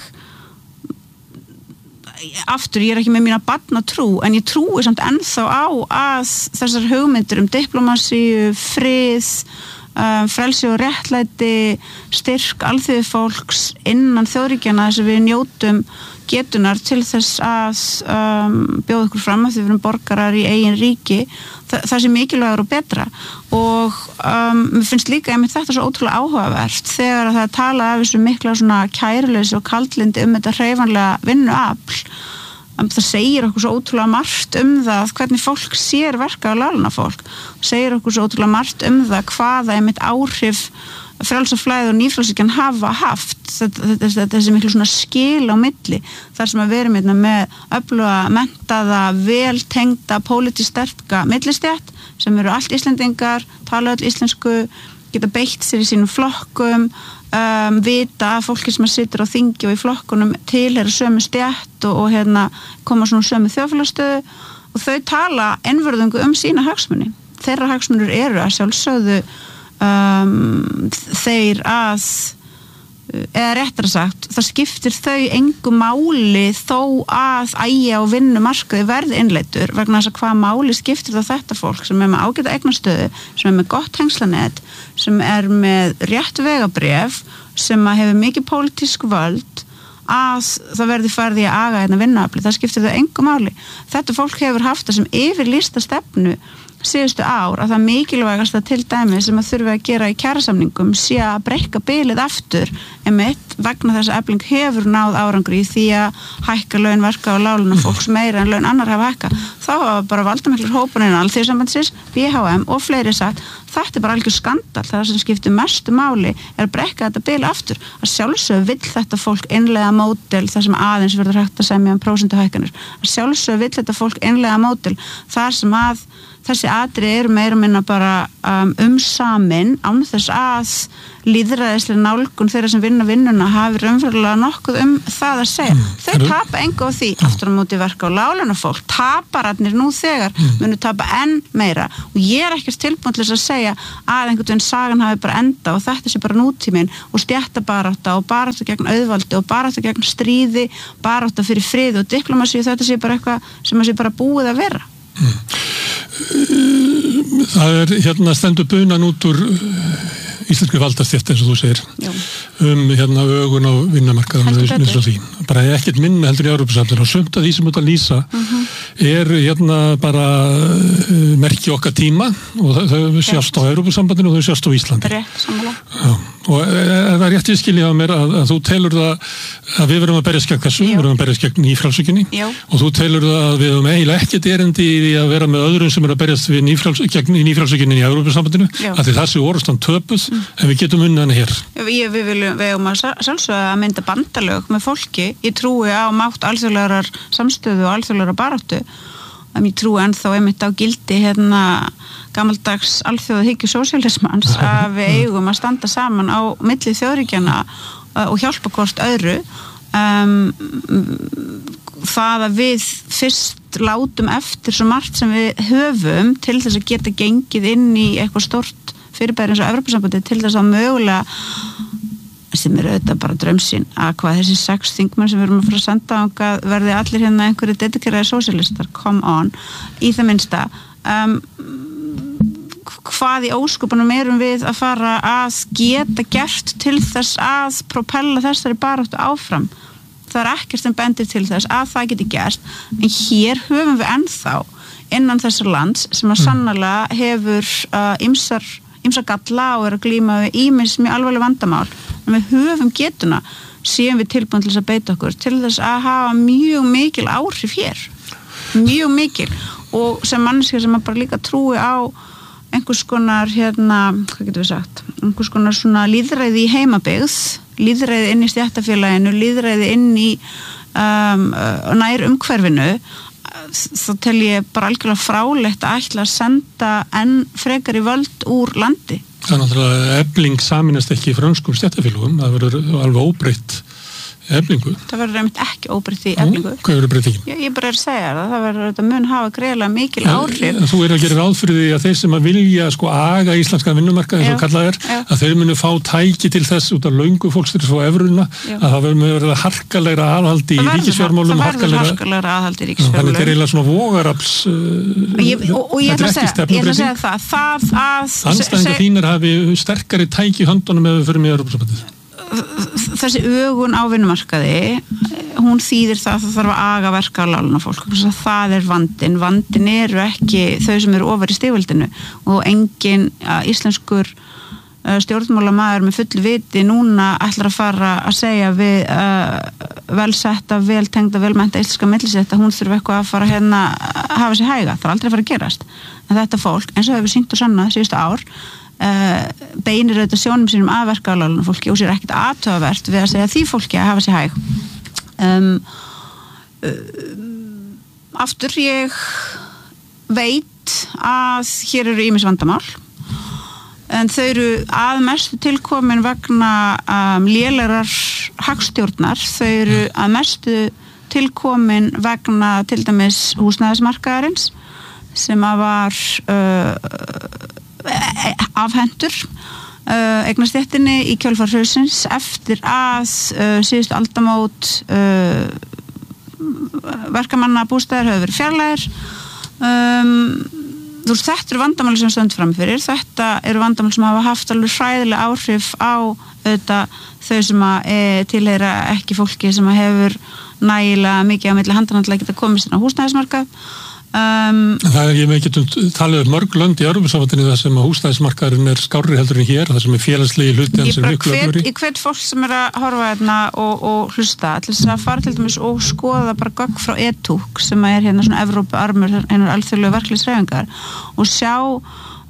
aftur, ég er ekki með mína barnatrú en ég trúi samt ennþá á að þessar hugmyndir um diplómasíu, frið um, frelsi og réttlæti styrk alþýðu fólks innan þjóðríkjanna þess að við njótum getunar til þess að um, bjóða ykkur fram að því við erum borgarar í eigin ríki, Þa, það sé mikilvægur og betra og um, mér finnst líka einmitt þetta svo ótrúlega áhugavert þegar að það er talað af þessu mikla svona kæruleysi og kaldlyndi um þetta hreyfanlega vinnuafl. Um, það segir okkur svo ótrúlega margt um það hvernig fólk sér verka á láglaunafólk, segir okkur svo ótrúlega margt um það hvaða einmitt áhrif frjálsaflæði og nýfrjálsíkjan hafa haft þetta, þetta, þessi miklu svona skil á milli þar sem að við erum hérna með öfluga, menntaða, veltengda, pólitískt sterka millistjætt sem eru allt Íslendingar, tala öll íslensku, geta beitt sér í sínum flokkum, um, vita að fólki sem að situr á þingi og í flokkunum tilheyra sömu stjætt og, og hérna koma svona sömu þjóðfélagsstöðu og þau tala einvörðungu um sína hagsmuni. Þeirra hagsmunir eru að sjálfsögðu Um, þeir að eða réttara sagt, það skiptir þau engu máli þó að ægja og vinnumarkaði verði innleiddur vegna þess að hvað máli skiptir það þetta fólk sem er með ágæta eignastöðu, sem er með gott tengslanett, sem er með rétt vegabréf, sem hefur mikið pólitísk völd að það verði farið í að aga hérna vinnuafli, það skiptir þau engu máli. Þetta fólk hefur haft það sem yfirlýsta stefnu síðustu ár að það mikilvægast að til dæmi sem að þurfi að gera í kjarasamningum sé að breikka bilið aftur einmitt vegna þess að Efling hefur náð árangri í því að hækka laun verka og láglaunafólks meira en laun annar hafa hækka. Þá hafa bara valdamiklir hópaninn Alþýðusambandsins, B H M og fleiri sagt þetta er bara algjör skandal, það sem skiptir mestu máli er að breikka þetta bil aftur. Að sjálfsögðu vill þetta fólk innleiða módel þar sem aðeins verður hægt að semja um prósentuhækkanir. Að sjálfsögðu vill þetta fólk innleiða módel þar sem að þessi atriði eru meira minna bara um, um samin án þess að lýðræðislega nálgun þeirra sem vinna vinnuna hafi raunverulega nokkuð um það að segja. Mm. Þau Heru? tapa engu á því, mm. aftur á móti verka á lálaunafólk, tapararnir nú þegar mm. munu tapa enn meira og ég er ekkert tilbúin til þess að segja að einhvern veginn sagan hafi bara enda og þetta sé bara nútíminn og stjættabarátta og barátta gegn auðvaldi og barátta gegn stríði, barátta fyrir frið og diplomasi og þetta sé bara eitthvað sem að sé bara búið að vera. Mm. Það er hérna stendur bunan út úr íslenskri valdastjætt eins og þú segir Já. um hérna ögun á vinnumarkaðum bara ekkert minna heldur í Evrópusambandsins og sumt af því sem út að lýsa uh-huh. er hérna bara uh, merki okkar tíma og þau, þau sjást á Evrópusambandinu og þau sjást á Íslandi rétt, sammála og er það rétt viðskilja á mér að, að þú telur það að við verum að berjast gegn þessu, við verum að berjast gegn nýfrjálshyggjunni og þú telur það að við verum eiginlega ekkert erindi í að vera með öðrum sem er að berjast við nýfrjáls, gegn nýfrjálshyggjunni í Evrópusambandinu af því þessi orðstand töpuð mm. en við getum unna hana hér. Ég, við viljum við um að sjálfsögða að mynda bandalög með fólki, ég trúi á mátt alþjóðlegar samstöðu og alþjóðlegar baráttu en ég trúi ennþá einmitt á gildi hérna gamaldags alþjóðahyggju sósíalismans að við eigum að standa saman á milli þjóðríkjanna og hjálpa hvort öðru um, það að við fyrst látum eftir svo margt sem við höfum til þess að geta gengið inn í eitthvað stort fyrirbæri eins og Evrópusambandið til þess að mögulega sem er auðvitað bara draumsýn að hvað þessi sex þingmenn sem við erum að fara að senda ángað verði allir hérna einhverju dedikeraði sósíalistar, come on í það minnsta um, hvað í ósköpunum erum við að fara að geta gert til þess að propella þessari baráttu áfram það er ekkert sem bendir til þess að það geti gert en hér höfum við ennþá innan þessar lands sem að sannarlega hefur uh, ýmsar ýmsa galla og er að glíma við ýmis mjög alvarleg vandamál en við höfum getuna séum við tilbúin til þess að beita okkur til þess að hafa mjög mikil áhrif hér mjög mikil og sem manneskja sem að bara líka trúi á einhvers konar hérna, hvað getum við sagt einhvers konar svona lýðræði í heimabyggð lýðræði inn í stéttarfélaginu lýðræði inn í um, nær umhverfinu þá tel ég bara algjörlega frálegt að ætla að senda enn frekar í völd úr landi. Það er náttúrulega efling saminast ekki í frönskum stéttarfélögum, það verður alveg óbreytt eflingu. Það verður einmitt ekki óbreytt í eflingu. Hvað verður breytingin? Ég, ég bara er að segja það, það verður þetta mun hafa greiðlega mikil áhrif. En þú er að gera ráð fyrir því að þeir sem að vilja sko aga íslenska vinnumarkað eins og kallað er, já. Að þeir munu fá tæki til þess út af löngu fólkstyrfis og evruna, já. Að það verður verið harkalegra aðhaldi í ríkisfjármálum. Það verður harkalegra aðhaldi í ríkisfjármálum. Þannig þetta er eiginlega svona vogarafls uh, ég, og, og ég ætla að segja, ég ætla að segja það, það að... Andstæðingar þínir hafi sterkari tæki í höndunum ef við förum í Evrópusambandið. Þessi ögun á vinnumarkaði hún þýðir það að það þarf að aga verka á lálaunafólk, það er vandinn vandinn eru ekki þau sem eru ofar í stigveldinu og engin uh, íslenskur uh, stjórnmálamaður með fullu viti núna ætlar að fara að segja við uh, velsetta, veltengda, velmennta íslenska millisetta, hún þurfi eitthvað að fara hérna að hafa sér hæga, það er aldrei að fara að gerast en þetta fólk, eins og hefur sýnt og sannað síðustu ár Uh, beinir auðvitað sjónum sínum að verka á lálaunafólki og sér ekkert athugavert við að segja því fólki að hafa sér hæg um, um, aftur ég veit að hér eru ýmis vandamál en þau eru að mestu tilkomin vegna um, lélegar hagstjórnar, þau eru að mestu tilkomin vegna til dæmis húsnæðismarkaðarins sem að var uh, afhendur uh, eignastéttinni í kjölfar hrunsins eftir að uh, síðustu aldamót uh, verkamanna bústæðir hefur verið fjarlægir um, þú veist þetta eru vandamál sem stönd fram fyrir þetta eru vandamál sem hafa haft alveg hræðilega áhrif á auðvitað þau sem að e, tilheyra ekki fólki sem að hefur nægilega mikið á milli handanna til að geta komist inn á húsnæðismarkað Um, það er, ég með getum talið um mörg lönd í Evrópusambandinu þar sem að húsnæðismarkaðurinn er skárri heldur en hér, þar sem er félagslegi hluti hans er miklu öflugri. Ég hvet fólk sem er að horfa hérna og, og hlusta til þess að fara til dæmis og skoða bara gögn frá E T U C sem er hérna svona Evrópuarmur hennar alþjóðlegu verkefnishreyfingar og sjá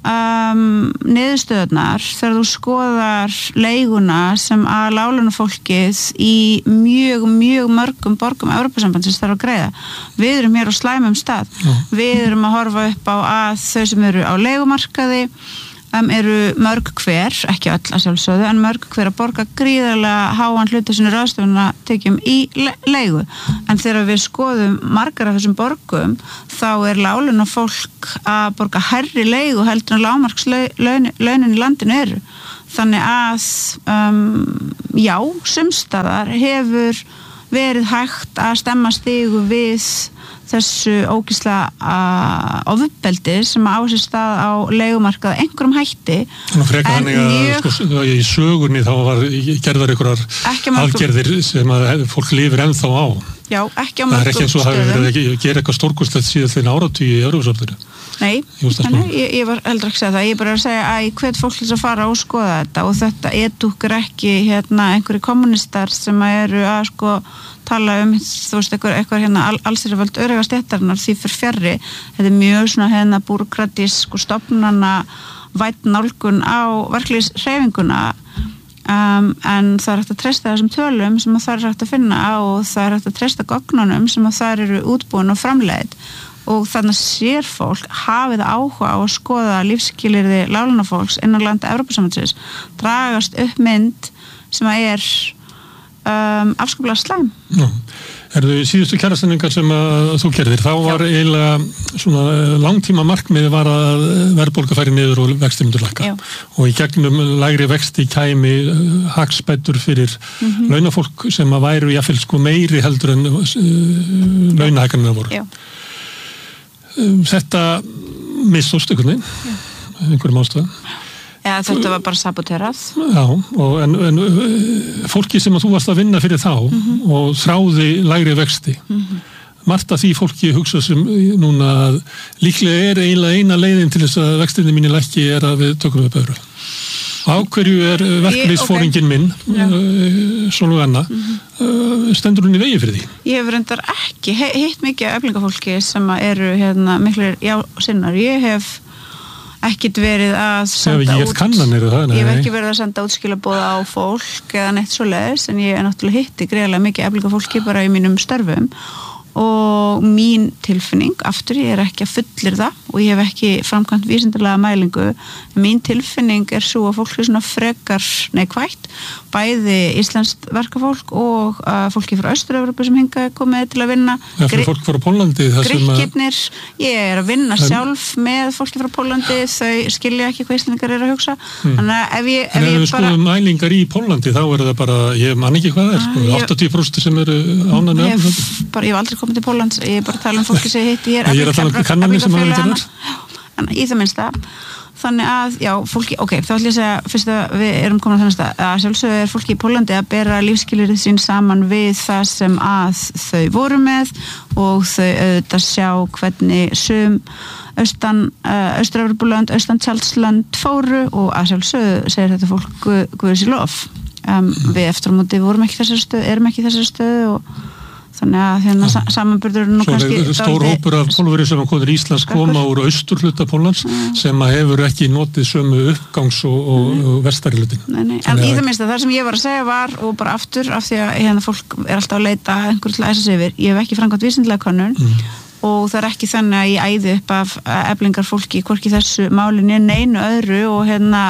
um, niðurstöðunar þegar þú skoðar leiguna sem að láglaunafólkið í mjög, mjög mörgum borgum Evrópusambandsins þarf að greiða. Við erum hér á slæmum stað. Já. Við erum að horfa upp á að þau sem eru á leigumarkaði Um, eru mörg hver, ekki öll að sjálfsögðu, en mörg hver að borga gríðarlega háan hluta sinni ráðstöfuna tekjum í le- leigu. En þegar við skoðum margar af þessum borgum, þá er láglaunafólk að borga hærri leigu heldur en lágmarkslaunin í landinu eru. Þannig að, um, já, sumstaðar hefur verið hægt að stemma stigu við þessu ógeðslega ofbeldi sem á sér stað á leigumarkaði einhverjum hætti. Nú frekar þannig að mjög... sko, í sögunni þá var gerðar einhverjar aðgerðir sem að fólk lifir ennþá á. Já, ekki á mörgum stöðum. Það er ekki eins og hafi verið að gera eitthvað stórkostlegt síðan þeirra áratugi í Evrópusambandsins. Nei, nei ég, ég var heldur ekki að segja það. Ég er bara að segja að ég hvet fólk til að fara og skoða þetta og þetta edúkar ekki hérna einhverju kommunistar sem eru að sko tala um, þú veist, eitthvað, eitthvað hérna allsherjarvöld öryggja stéttarinnar því fyrir fjarri. Þetta er mjög svona hérna búrokratísk og stofnana vænt nálgun á verkalýðshreyfinguna. Um, en það er hægt að treysta þessum tölum sem að það er hægt að finna á og það er hægt að treysta gögnunum sem að það eru útbúin og framleidd og þannig sér fólk hafið áhuga á að skoða lífsskilyrði láglaunafólks innan landa Evrópusambandsins dragast upp mynd sem að er um, afskaplega slæm. Já. Er þau síðustu kjarasamningar sem að þú gerðir, þá var Já. eiginlega svona langtíma markmiði var að verðbólga færi niður og vextir myndu lækka. Já. Og í gegnum lægri vexti kæmi hagsbætur fyrir mm-hmm. launafólk sem að væru jafnvel sko meiri heldur en uh, launahækkanirnar voru. Já. Þetta misstóst einhvern veginn, einhverjum ástæðum. Ja, þetta var bara saboterað. Já, og en, en fólki sem að þú varst að vinna fyrir þá mm-hmm. og þráði lægri vexti. Mm-hmm. Margt af því fólki hugsa sem núna að líklega er eiginlega eina leiðin til þess að vextinni mínu lækki er að við tökum upp öðru. Á hverju er verkefnisforingin minn, uh, Sólveig Anna, mm-hmm. uh, stendur hún í vegi fyrir því? Ég hef reyndar ekki hitt mikið af eflingafólki sem eru hérna miklir já sinnar. Ég hef ekkert verið að senda út kannanir, það, ég hef ekki verið að senda út skilaboð á fólk eða neitt svoleiðis en ég er náttúrulega hitti greiðlega mikið eflingafólki bara í mínum störfum og mín tilfinning, aftur ég er ekki að fullir það og ég hef ekki framkvæmt vísindalega mælingu, mín tilfinning er svo að fólk er svona frekar neikvætt, bæði íslenskt verkafólk og uh, fólki frá Austur-Evrópu sem hingað komið til að vinna. Já, fyrir fólk frá Póllandi. Grikkirnir, ég er að vinna en, sjálf með fólki frá Póllandi, þau skilja ekki hvað íslendingar eru að hugsa. Hmm. Þannig að ef ég, ef en ef ég við bara... skoðum mælingar í Póllandi, þá er það bara, ég man ekki hvað það er, sko, áttatíu prósent sem eru ánægð með ég, bara, ég hef aldrei komið til Póllands, ég er bara að tala um fólki sem hitti hér. Ég er að tala um kannanir sem hafa þetta þar. Þannig í það minnsta. Þannig að, já, fólki, ok, þá ætlum ég að segja, fyrst að við erum komin á þennast að sjálfsögðu er fólki í Póllandi að bera lífsskilyrði sín saman við það sem að þau voru með og þau auðvitað sjá hvernig sum austan, uh, Austur-Evrópulönd, austan Tjaldslönd fóru og að sjálfsögðu segir þetta fólk guðs í lof. Um, við eftir á móti vorum ekki þessari stöðu, erum ekki þessari stöðu og þannig að hérna ja. samanburður nú svo kannski svo stór hópur af Pólverjum sem komið í Íslands koma úr austurhluta Póllands ja. sem að hefur ekki notið sömu uppgangs og, og, og verstari hlutin. Nei, nei, en í það minnsta það sem ég var að segja var og bara aftur af því að hérna fólk er alltaf að leita einhverju til að æsa sig yfir, ég hef ekki framkvæmt vísindalega könnun mm. og það er ekki þannig að ég æði upp af eflingar fólki hvorki þessu málinni neinu öðru og hérna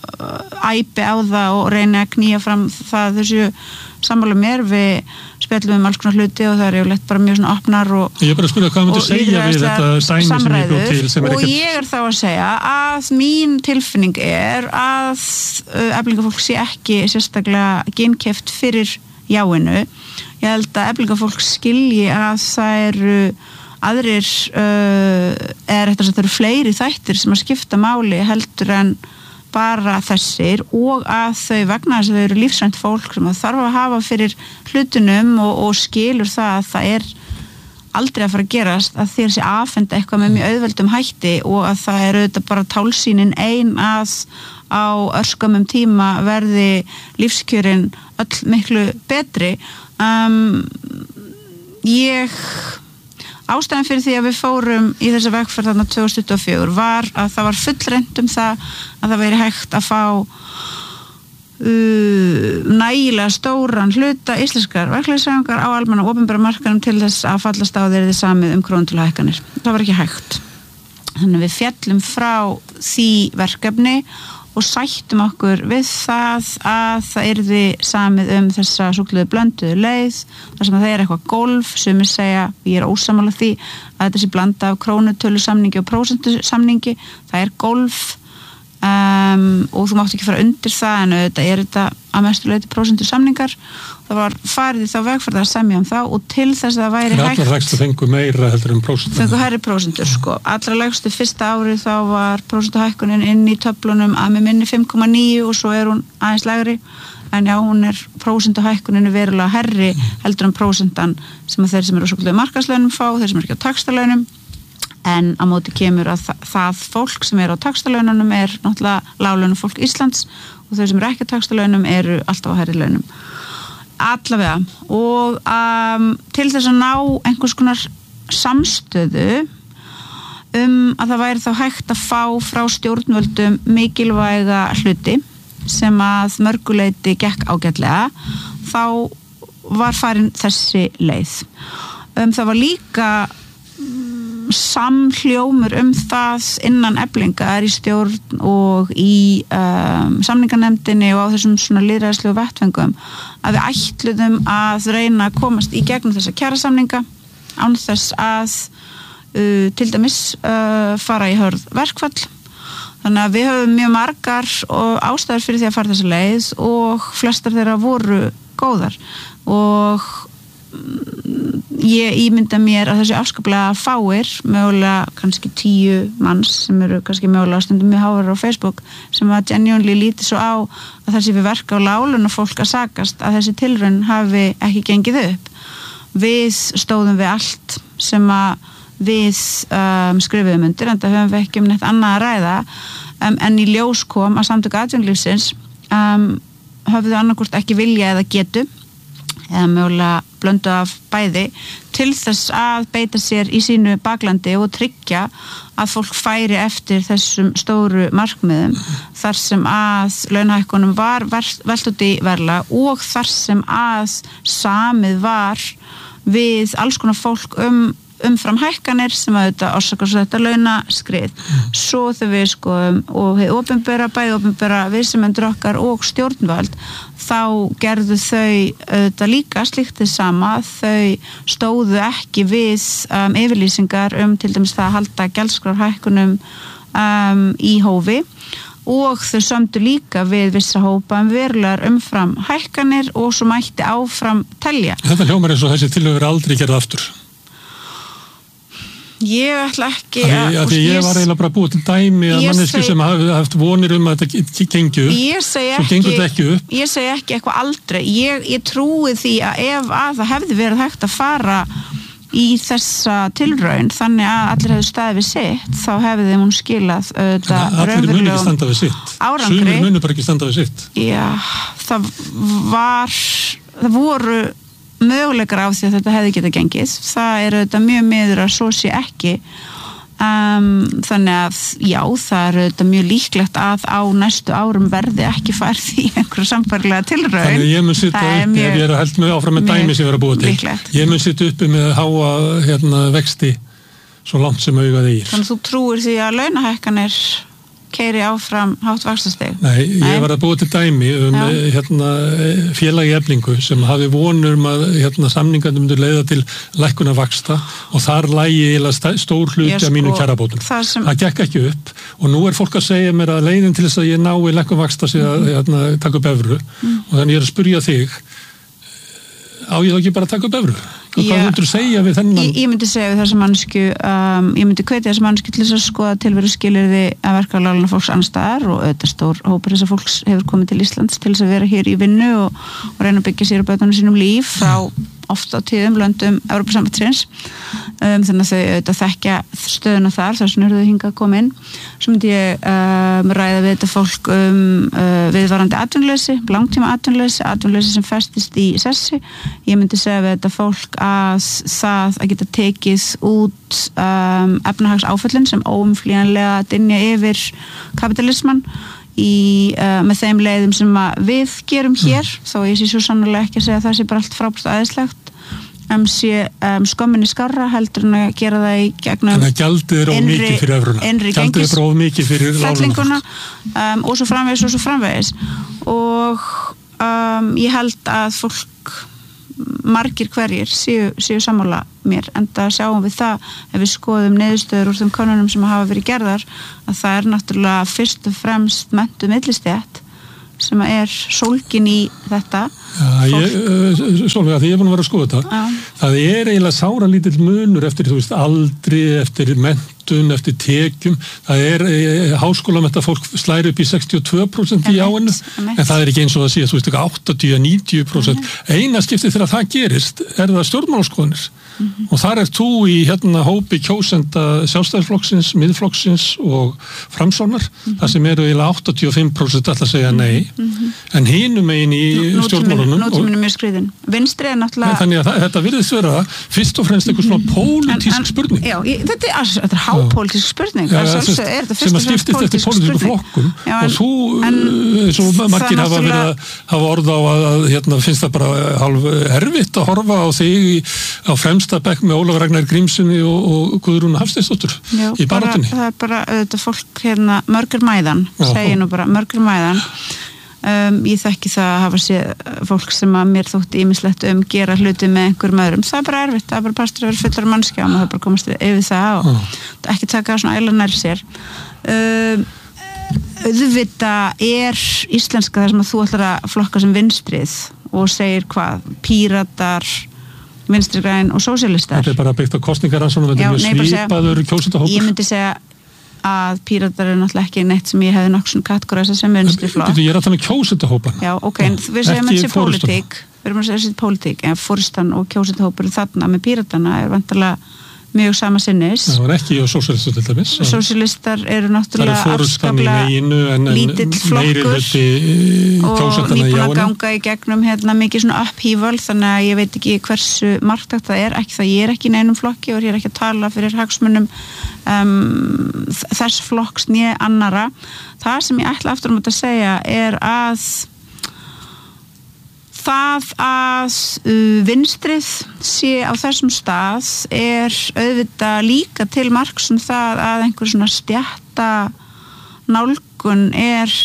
æpi á það og reyna að knýja fram það þessu sammála mér, við spjallum um alls konar hluti og það er yfirleitt bara mjög svona opnar og ég er bara að spyrja hvað myndir segja við þetta dæmi sem ég bjóð til sem er og ekkert... ég er þá að segja að mín tilfinning er að eflingafólk sé ekki sérstaklega ginnkeypt fyrir jáinu. Ég held að eflingafólk skilji að það eru aðrir uh, er þetta að það eru fleiri þættir sem að skipta máli heldur en bara þessir og að þau vegna þess að þau eru lífsrænt fólk sem það þarf að hafa fyrir hlutunum og, og skilur það að það er aldrei að fara að gerast að þér sé afhenda eitthvað með mjög auðveldum hætti og að það er auðvitað bara tálsýnin ein að á örskamum tíma verði lífskjörin öll miklu betri. Um, ég ástæðan fyrir því að við fórum í þessa vegferð þarna tvö þúsund tuttugu og fjögur var að það var fullreynt um það að það væri hægt að fá uh, nægilega stóran hluta íslenskar verklæðisræfingar á almenna opinbera markaðnum til þess að fallast á þeirri samið um krónutöluhækkanir. Það var ekki hægt. Þannig við fjallum frá því verkefni og sættum okkur við það að það yrði samið um þessa svokölluðu blönduðu leið þar sem það er eitthvað golf sem ég segja, ég er ósammála því að þetta sé blanda af krónutölusamningi og prósentusamningi, það er golf um, og þú mátt ekki fara undir það en þetta er þetta að mestu leyti prósentusamningar. Það var farið í þá vegferð að semja um það og til þess að það væri hægt allar lægstu fengu meira heldur en prósentur fengu hærri prósentur sko, allra lægstu fyrsta árið þá var prósentuhækkunin inn í töflunum að með minni fimm komma níu og svo er hún aðeins lægri en já, hún er prósentuhækkunin verulega hærri heldur en prósentan sem að þeir sem eru á svokölluðu markaðslaunum fá, þeir sem eru ekki á taxtalaunum en á móti kemur að það, það fólk sem er á taxtalaununum er náttúrulega láglaunum fólk Íslands og þeir sem eru ekki á taxtalaunum eru alltaf á hærri launum. Allavega og um, til þess að ná einhvers konar samstöðu um að það væri þá hægt að fá frá stjórnvöldum mikilvæga hluti sem að mörguleiti gekk ágætlega þá var farin þessi leið. Um, það var líka samhljómur um það innan Eflingar í stjórn og í um, samninganefndinni og á þessum svona lýðræðislegu vettfengum að við ætluðum að reyna að komast í gegnum þessa kjarasamninga án þess að uh, til dæmis uh, fara í hörð verkfall. Þannig að við höfum mjög margar ástæður fyrir því að fara þessa leið og flestar þeirra voru góðar og ég ímynda mér að þessi afskaplega fáir, mögulega kannski tíu manns sem eru kannski mögulega stundum mjög hávar á Facebook sem að genuinely líti svo á að þessi við verka á lálun og fólk að sakast að þessi tilraun hafi ekki gengið upp. Við stóðum við allt sem að við um, skrifuðum undir en það höfum við ekki um neitt annað að ræða um, en í ljós kom að samtök atvinnulífsins um, höfðu annarkvort ekki vilja eða getu eða mögulega blöndu af bæði til þess að beita sér í sínu baklandi og tryggja að fólk færi eftir þessum stóru markmiðum þar sem að launahækkunum var velt út í verðlag og þar sem að samið var við alls konar fólk um umfram hækkanir sem að þetta orsakar svo þetta launaskrið. Svo þegar við skoðum og hið opinbera, bæði opinbera viðsemjendur okkar og stjórnvöld þá gerðu þau þetta líka slíkt þess sama, þau stóðu ekki við um, yfirlýsingar um til dæmis það að halda gjaldskrárhækkunum um, í hófi og þau sömdu líka við vissa hópa um verulegar umfram hækkanir og svo mætti áfram telja. Þetta hljómar eins og þessi tillögur aldrei gerð aftur. Ég ætla ekki að... Því ég var eiginlega bara búið til dæmi að mannesku sem hafi haft vonir um að þetta gengi upp. Ég segi ekki, gengur þetta ekki upp. Ég segi ekki eitthvað aldrei. Ég, ég trúi því að ef að það hefði verið hægt að fara í þessa tilraun þannig að allir hefðu staðið við sitt þá hefði hún skilað þetta allir muni ekki standa við sitt. Árangri. Sumir muni bara ekki standa við sitt. Já, það var... Það voru... möguleikar á því að þetta hefði getað gengið. Það er þetta mjög miður að svo sé ekki. Um, þannig að já, það er þetta mjög líklegt að á næstu árum verði ekki farið í einhverju sambærilega tilraun. Þannig ég mun sitta uppi, ef ég er að held með áfram með dæmi sem ég er að búa til. Líklegt. Ég mun sitta uppi með háa hérna, vexti svo langt sem augað eigir. Þannig að þú trúir því að launahækkanir keyri áfram hátt vaxtastig? Nei, ég Nei. var að búa til dæmi um hérna, félagi Eflingu sem hafi vonur um að hérna, samningarnir myndu leiða til lækkunar vaxta og þar lægi stór hluti af mínu kjarabótum. Það, sem... það gekk ekki upp og nú er fólk að segja mér að leiðin til þess að ég nái lækkun vaxta sé að mm. hérna, taka upp evru mm. og þannig ég er að spyrja þig á ég þá ekki bara að taka upp evru? Og hvað myndur þú segja við þennan? Ég, ég myndi segja við þessa mannsku, um, ég myndi hvetja þessa mannsku til þess að skoða tilveru skilyrði að verka á láluna fólks annars staðar og auðvitað stór hópur þess að fólks hefur komið til Íslands til þess að vera hér í vinnu og, og reyna að byggja sér og bötunum sínum líf frá oft á tíðum löndum Evrópusambandsins um, þannig að þau auðvitað þekkja stöðuna þar, þess vegna eru þau hingað að koma inn. Svo myndi ég um, ræða við þetta fólk um uh, viðvarandi atvinnuleysi, langtíma atvinnuleysi, atvinnuleysi sem festist í sessi. Ég myndi segja við þetta fólk að það að geta tekið út um, efnahagsáföllin sem óumflýjanlega dynja yfir kapitalismann í, uh, með þeim leiðum sem við gerum hér, mm. þó ég sé svo sannlega ekki að segja að það sé bara allt frábært aðeinslegt um, sé um, skömminni skárra heldur en að gera það í gegnum þannig að gjaldið er of mikið fyrir evruna gjaldið er of mikið fyrir fellinguna um, og svo framvegis og svo framvegis og um, ég held að fólk margir hverjir séu, séu sammála mér, en það sjáum við það ef við skoðum niðurstöður úr þeim könnunum sem hafa verið gerðar, að það er náttúrulega fyrst og fremst menntuð millistétt sem er sólgin í þetta. Já, ég, Sólveig, því ég er búin að vera að skoða þetta. Já. Það er eiginlega sára lítill munur eftir, þú veist, aldri, eftir menntun, eftir tekjum. Það er e, háskólamennta fólk slæri upp í sextíu og tvö prósent í áinu, en það er ekki eins og það sé, þú veist, áttatíu til níutíu prósent. Eina skiptið þegar það gerist er það stjórnmálaskoðanir. Mm-hmm. Og þar er þú í hérna hópi kjósenda Sjálfstæðisflokksins, Miðflokksins og Framsóknar, mm-hmm. það sem eru eiginlega áttatíu og fimm prósent alltaf segja nei, mm-hmm. en hinum megin í stjórnmálunum. Nútíminn er mjög skriðin. Vinstri er náttúrulega... Þannig að það, þetta virðist vera fyrst og fremst eitthvað svona pólitísk spurning. Já, ég, þetta er, þetta er hápólitísk spurning. Já, ja, sem, er sem að skiptist eftir pólitísku flokkum já, en, og þú, en, svo margir hafa verið að hafa orð á að, að hérna, finnst það bara hálf erfitt að horfa á þig á fremsta bekk með Ólafur Ragnar Grímssoni og, og Guðrún Hafsteinsdóttur í baráttunni. Það er bara þetta fólk hérna, mörgur mæðan, segir nú bara mörgur mæðan. Um, ég þekki það að hafa séð fólk sem að mér þótti ýmislegt um gera hluti með einhverjum öðrum. Það er bara erfitt, það er bara partur að vera fullar mannskja og maður bara komast yfir það og oh. ekki taka svona æla nær sér. Um, auðvitað er íslenska þar sem að þú ætlar að flokka sem vinstrið og segir hvað, Píratar, Vinstri græn og sósíalistar. Þetta er bara byggt á kosningaransóknum, þetta er mjög svipaður kjósendahópur. Ég myndi segja að Píratar er náttúrulega ekki neitt sem ég hefði nokkuð kategoræsa sem vinstri flokk. Ég er að tala um kjósendahópan. Já, ok, en við segjum þessi pólitík, við erum að segja þessi pólitík, en foristan og kjósendahópur þarna með Píratana er vantarlega mjög sama sinnis. Það var ekki á sósíalistar til dæmis. Sósíalistar eru náttúrulega afskaplega lítill flokkur og nýbúin að ganga í gegnum hérna mikið svona upphífal, þannig að ég veit ekki hversu marktækt það er, ekki það ég er ekki í neinum flokki og ég er ekki að tala fyrir hagsmunum um, þess flokks né annara. Það sem ég ætla aftur um að segja er að það að uh, vinstrið sé á þessum stað er auðvitað líka til marks um það að einhver svona stjætta nálgun er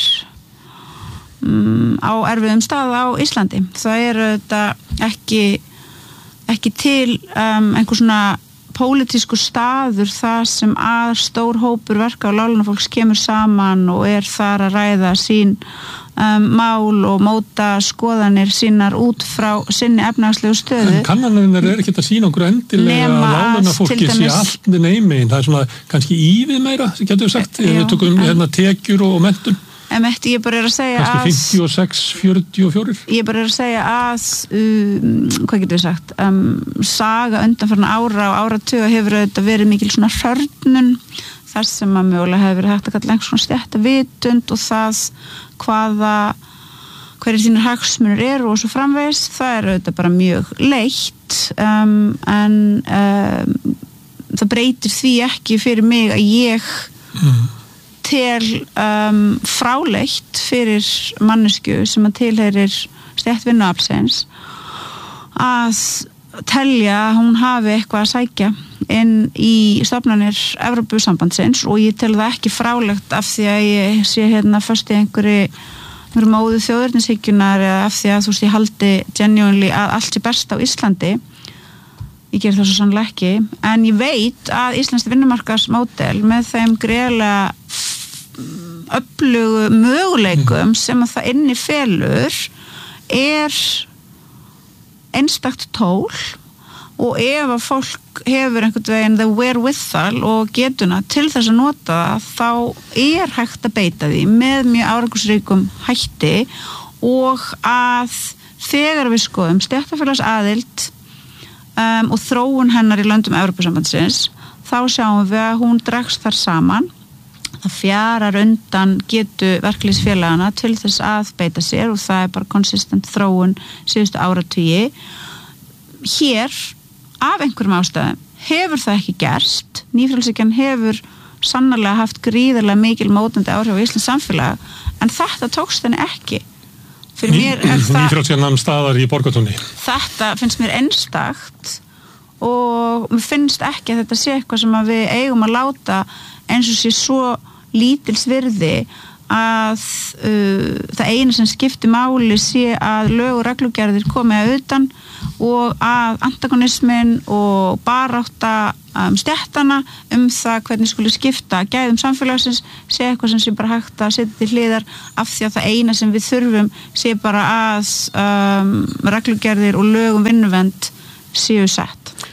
um, á erfiðum stað á Íslandi. Það er auðvitað ekki, ekki til um, einhver svona pólitísku staður þar sem að stór hópur verka og láglaunafólks kemur saman og er þar að ræða sín um, mál og móta skoðanir sínar út frá sinni efnahagslegu stöðu. En kannanirnar er ekki að sína okkur endilega að láglaunafólki sé allt neymegin. Það er svona kannski ívið meira, sem getur sagt, ef við tökum hérna tekjur og menntun. En eftir ég bara er að segja kannski að fimmtíu og sex til fjörutíu og fjögur ég bara er að segja að um, hvað getur við sagt um, saga undanfarna ára og áratuga hefur auðvitað verið mikil svona hörnun þar sem að mögulega hefur verið hægt að kalla einhvers svona stjætta vitund og það hvaða hverjir þínir hagsmunir eru og svo framvegis, það er auðvitað bara mjög leitt um, en um, það breytir því ekki fyrir mig að ég mm. til um, fráleitt fyrir mannesku sem að tilheyrir stétt vinnuaflsins að telja að hún hafi eitthvað að sækja inn í stofnanir Evrópusambandsins og ég tel það ekki frálegt af því að ég sé hérna fyrst í einhverju, einhverju móðu þjóðernishyggjunar eða af því að þú veist ég haldi genuinely að allt sé best á Íslandi. Ég ger það svo sannlega ekki, en ég veit að íslenskt vinnumarkaðsmódel með þeim greiðlega öflugu möguleikum sem að það inni felur er einstakt tól og ef að fólk hefur einhvern veginn the wherewithal og getuna til þess að nota það þá er hægt að beita því með mjög árangursríkum hætti og að þegar við skoðum stéttarfélagsaðild um, og þróun hennar í löndum Evrópusambandsins, þá sjáum við að hún dregst þar saman. Það fjarar undan getu verkalýðsfélagana til þess að beita sér og það er bara konsistent þróun síðustu áratugi. Hér, af einhverjum ástæðum, hefur það ekki gerst. Nýfrjálshyggjan hefur sannarlega haft gríðarlega mikil mótandi áhrif á Íslands samfélag, en þetta tókst henni ekki. Fyrir mér er það... Nýfrjálshyggjan nam staðar í Borgartúni. Þetta finnst mér einstakt og mér finnst ekki að þetta sé eitthvað sem að við eigum að láta eins og sé svo lítils virði að uh, það eina sem skiptir máli sé að lög og reglugerðir komi að utan og að antagonismin og barátta um, stéttana um það hvernig skuli skipta gæðum samfélagsins sé eitthvað sem sé bara hægt að setja til hliðar af því að það eina sem við þurfum sé bara að um, reglugerðir og lög um vinnuvernd séu sett.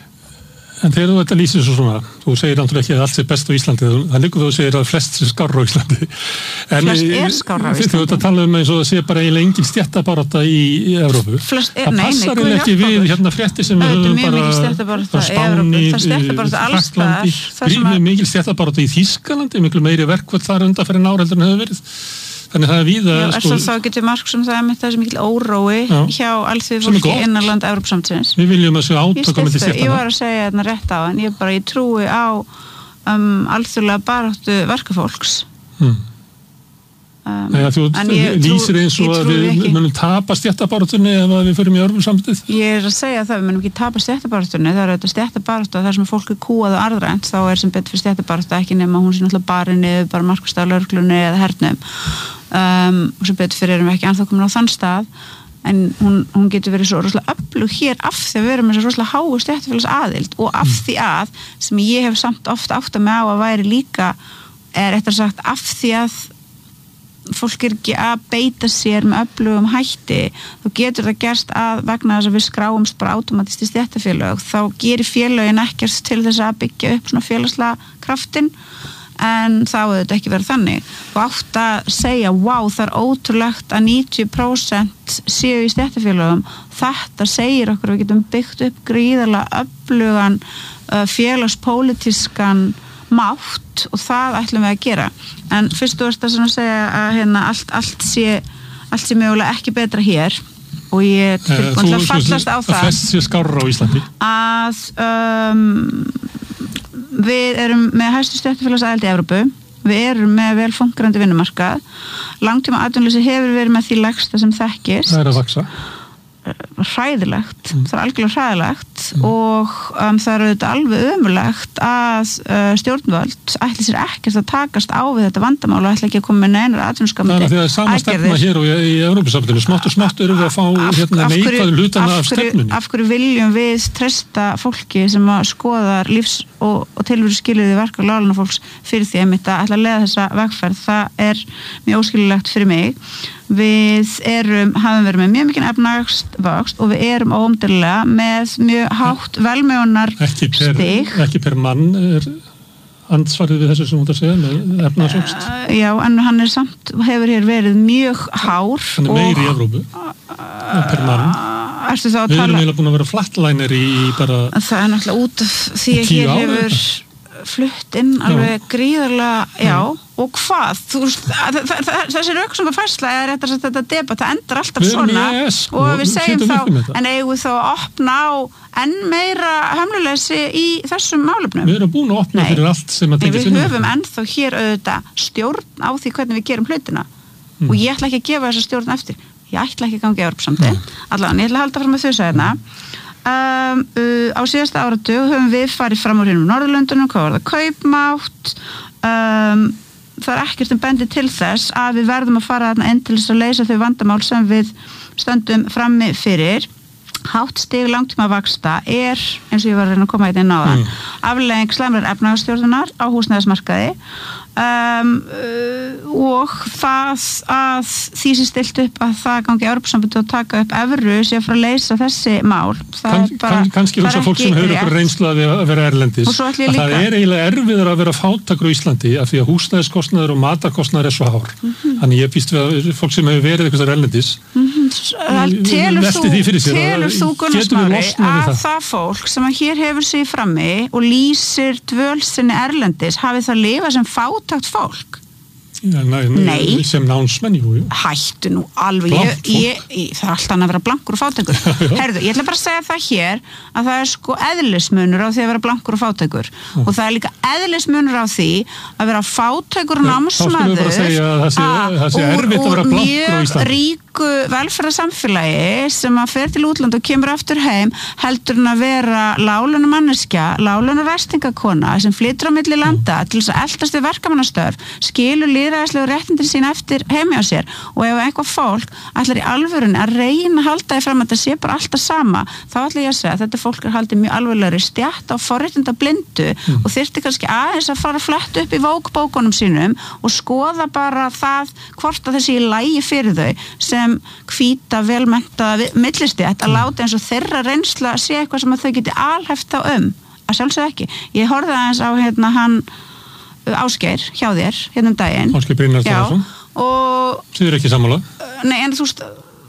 En þegar þú þetta lýsir svo svona, þú segir náttúrulega ekki að allt sé best á Íslandi, þannig að þú segir að flest sé skárra á Íslandi. En flest er skárra á Íslandi. Þú þetta tala um eins og það sé bara eiginlega engin stéttabarátta í, í Evrópu. Flest er, það nei, passar nei, ekki við hérna frétti sem við höfum bara á Spáni, Frakklandi, grímið mikil stéttabarátta í Þýskalandi, miklu meiri verkvöld þar undanferðin ár heldur en hefur verið. Þannig það er víða... Já, sko, þá getur marg sem það er með þessi mikil órói já, hjá alþjóðu fólki innanland Evrópusambandsins. Við viljum að sjá átök á milli stéttanna. Ég var að segja þarna rétt á, en ég bara, ég trúi á um, alþjóðlega baráttu verkafólks. Hmm. Um, Nei, þú lýsir eins og að við ekki. munum tapa stéttabaráttunni ef við förum í Evrópusambandið. Ég er að segja það, við munum ekki tapa stéttabaráttunni, það er auðvitað stéttabaráttu þar sem fólk er kúað og arðrænt, þá er sem betur fyrir stéttabaráttu ekki nema hún sé náttúrulega bara niður, bara markvist af lögreglunni eða hernum. Um, og sem betur fyrir erum við ekki ennþá komin á þann stað en hún, hún getur verið svo rosalega öflug hér af því að við erum með svo rosalega háu stéttarfélags aðild og af því að sem ég hef samt ofta átt að mig á að væri líka er eftir sagt af því að fólk er ekki að beita sér með öflugum hætti þá getur það gerst að vegna þess að við skráumst bara automatist í stéttarfélag þá gerir félögin ekkert til þess að byggja upp svona félagslega kraftin en þá hefur þetta ekki verið þannig og átt að segja, wow, það er ótrúlegt að níutíu prósent séu í stéttarfélögum, þetta segir okkur við getum byggt upp gríðarlega öflugan uh, félagspólitískan mátt og það ætlum við að gera en fyrst og verðst að segja að hérna, allt, allt sé allt sé mögulega ekki betra hér og ég er tilbúin að fallast á það að flest sé skárra á Íslandi að um, við erum með hæstu stéttarfélagsaðild í Evrópu, við erum með vel fungerandi vinnumarkað, langtíma atvinnuleysi hefur verið með því lægsta sem þekkist. Það er að vaksa. Hræðilegt, mm. það er algjörlega hræðilegt mm. og um, það er auðvitað alveg ömurlegt að uh, stjórnvöld ætli sér ekkert að takast á við þetta vandamál og ætli ekki að koma með neinar atvinnuskamandi aðgerðir. Það er því að sama stefna hér og í Evrópusambandinu, smátt og smátt erum við að fá af, hérna neikvæðu hlutana af stefnunni. Af hverju viljum við treysta fólki sem að skoðar lífs og, og tilveru skiljiði verka láluna fólks fyrir því einmitt að ætla að leiða þessa vegferð, það er mjög óskililegt fyrir mig. Við erum, hafum verið með mjög mikinn efnahagsvöxt og við erum óumdeilanlega með mjög hátt velmegunar stig. Ekki per mann er ansvarið við þessu sem þú ert að segja með efnahagsvöxt. Uh, já, en hann er samt, hefur hér verið mjög hár. Hann er meiri í Evrópu uh, per mann. Ertu þá að við tala... erum eiginlega búin að vera flattlænir í bara... Það er náttúrulega út af því að hér hefur... flutt inn alveg gríðarlega, já, mm. og hvað þú veist, þessi röksemdafærsla er rétt að þetta debat, það endar alltaf svona yes, og við segjum þá en eigum við þá að opna á enn meira hömluleysi í þessum málefnum. Við erum búin að opna Nei. fyrir allt sem að tengist við höfum ennþá hér auðvitað stjórn á því hvernig við gerum hlutina mm. og ég ætla ekki að gefa þessa stjórn eftir ég ætla ekki að ganga í Evrópusambandið mm. allavega, ég ætla að halda fram með þau sagðina Um, uh, á síðasta áratug höfum við farið fram úr hinnum Norðurlöndunum, hvað var það kaupmátt um, það er ekkert sem bendir til þess að við verðum að fara þarna inn til þess að leysa þau vandamál sem við stöndum frammi fyrir hátt stig langtíma vaxta er eins og ég var að reyna að koma inn á það mm. afleiðing slæmrar efnahagsstjórnunar á húsnæðismarkaði um, uh, og það að því sem stilt upp að það gangi Evrópusambandið og taka upp evru sé að fara að leysa þessi mál það kann, er bara, kann, kannski hugsa fólk sem hefur ykkur reynslu að vera erlendis að það er eiginlega erfiður að vera fátækur á Íslandi af því að húsnæðiskostnaður og matarkostnaður er svo hár mm-hmm. þannig ég býst við að fólk sem hefur verið eitthvað erlendis mm-hmm. telur þú, telur þú Gunnar Smári að það, það fólk sem að hér hefur sig frammi og lýsir dvöl sinni erlendis hafi það lifað sem fátækt fólk? Ja, nei, sem námsmenn, jú, jú. Hættu nú alveg ég, ég, ég, það er alltaf að vera blankur og fátækur Herðu, ég ætla bara að segja það hér að það er sko eðlismunur á því að vera blankur og fátækur ja. Og það er líka eðlismunur á því að vera fátækur og námsmaður úr, úr mjög ríku velferðarsamfélagi sem að fer til útland og kemur aftur heim heldur en að vera láglaunuð manneskja láglaunuð ræstingakona sem flytur á milli landa ja. Til þess að eltast við verkamannastörf skilur lýðræðislegu réttindin sín eftir heimi á sér og ef einhver fólk ætlar í alvörunni að reyna að halda því fram að þetta sé bara alltaf sama þá ætla ég að segja að þetta fólk er haldið mjög alvarlegri stjætt á forréttinda blindu mm. og þyrfti kannski aðeins að fara að fletta upp í vókbókunum sínum og skoða bara það hvort að þessi í lagi fyrir þau sem hvíta velmenntaða millistjætt að láta eins og þeirra reynsla sé eitthvað sem að þau geti alhæft þá um að sjálfsög ekki. Ég horfði aðeins á hérna hann Ásgeir hjá þér, hérna um daginn Ásgeir Brynjar Þórðarson og þið eru ekki sammála nei en þú veist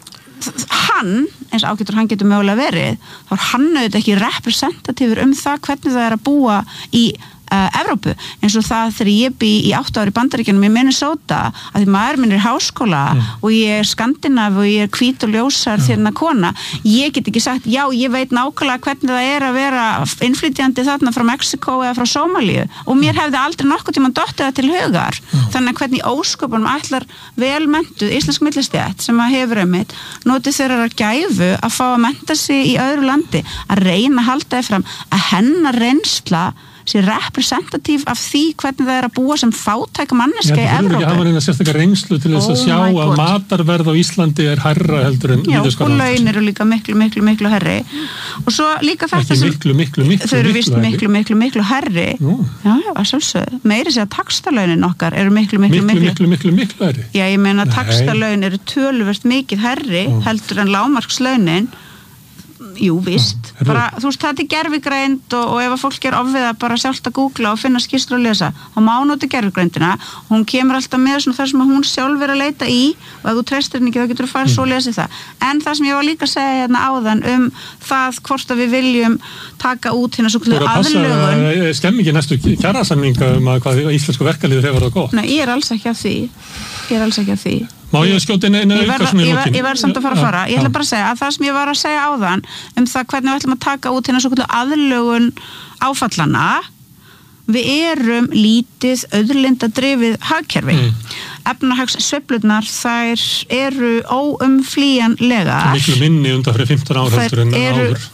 hann, eins ágætur hann getur mögulega verið þá er hann auðvitað ekki representatífur um það hvernig það er að búa í Uh, Evrópu, eins og það þegar ég bý í átta ári í Bandaríkjunum í Minnesota að því maður minn er í háskóla mm. og ég er skandinav og ég er hvít og ljósar þérna kona, ég get ekki sagt já, ég veit nákvæmlega hvernig það er að vera innflytjandi þarna frá Mexiko eða frá Sómalíu og mér hefði aldrei nokkuð tímann dottið það til hugar mm. þannig að hvernig ósköpunum ætlar velmenntuð íslensk millistjætt sem að hefur einmitt notið þeirra að gæfu að fá að mennta sig í öðru landi að reyna að halda þið fram að hennar reynsla sé representatív af því hvernig það er að búa sem fátæk manneska í Evrópu. Já, það er ekki að hafa neina sérstaklega reynslu til þess oh að sjá að matarverð á Íslandi er hærra heldur en já, og laun eru líka miklu, miklu, miklu herri og svo líka þetta sem miklu, miklu, miklu, þau eru vist miklu, miklu, miklu herri Nú. já, já, að sjálfsögðu, meiri sé að taxtalaunin okkar eru miklu, miklu, miklu, miklu, miklu, miklu herri já, ég meina að taxtalaun eru töluvert mikið herri Ó. heldur en lágmarkslaunin jú, víst, ja, bara, þú veist, þetta er gervigreind og, og ef að fólk er ofviða bara sjálft að googla og finna skýrslur og lesa þá má nota gervigreindina, hún kemur alltaf með svona þar sem að hún sjálf er að leita í og ef þú treystir henni ekki þá getur þú farið mm. svo að lesa það en það sem ég var líka að segja hérna áðan um það hvort að við viljum taka út hérna svo kvöldu aðlögun stemmingi næstu kjarasamninga um að hvað íslensku verkalýður hefur það gott Nei, ég er alls ekki af því ég er alls ekki af því Má ég skjóta inn einu auka sem ég lókin? Ég verð samt að fara að fara. Ég ætla bara að segja að það sem ég var að segja áðan um það hvernig við ætlum að taka út hérna svo kvöldu aðlögun áfallana við erum lítið auðlindadrifið hagkerfi. Mm. Efnahagssveiflurnar þær eru óumflýjanlegar. Miklu minni undan fyrir fimmtán ár heldur en áður.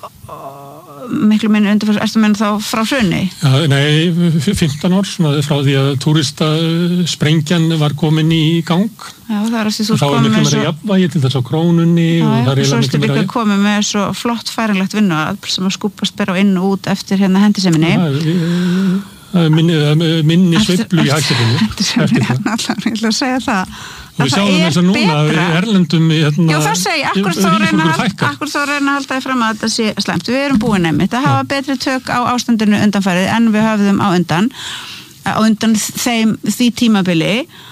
Miklu minni undan fyrir, erstu menn þá frá hruni? Ja, nei, fimmtán ár, svona frá því að túristasprengjan var komin í gang. Já, það er að því þú komið með svo... Þá er miklu meira jafnvægi til þess á krónunni já, og það er eiginlega miklu meira... Já, og svo ertu líka komið með svo flott færilegt vinnuafl sem að skúpast bara inn og út eftir hérna hendiseminni. Já, það er minni, minni sveiflu í hagkerfinu. Hendiseminni, allavega, ég ætla að segja það. Og við sjáum þess að núna erlendum hérna, já það segi, akkur þá reyna akkur þá reyna að halda því fram að þetta sé slæmt við erum búin einmitt að hafa betri tök á ástandinu undanfærið en við höfðum á undan á undan þeim því tímabili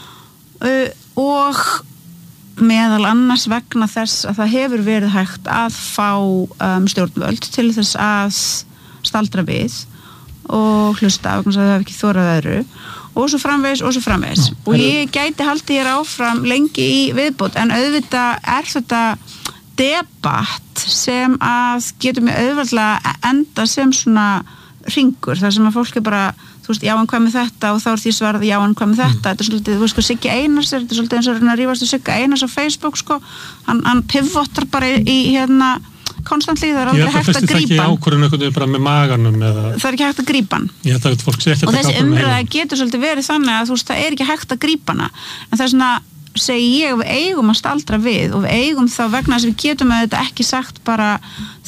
uh, og meðal annars vegna þess að það hefur verið hægt að fá um, stjórnvöld til þess að staldra við og hlusta vegna þess að það hefur ekki þórað öðru og svo framvegis og svo framvegis Ná, og ég gæti haldið hér áfram lengi í viðbót en auðvitað er þetta debatt sem að getur mig auðvitað enda sem svona hringur þar sem að fólk er bara þú veist, já en hvað með þetta og þá er því svarað já en hvað með þetta, mm. þetta er svolítið, þú veist sko Siggi Einars þetta er svolítið eins og að rífast við Sigga Einars á Facebook sko, hann, hann pivotar bara í, í hérna konstantli, það er aldrei hægt að grípa Ég held að festi það ekki ákvörðun eitthvað bara með maganum eða... Það er ekki hægt að grípa hann Ég held að fólk sé ekki og þessi umræða getur svolítið verið þannig að þú veist, það er ekki hægt að grípa hana en það er svona, segi ég, við eigum að staldra við og við eigum þá vegna þess að við getum að þetta ekki sagt bara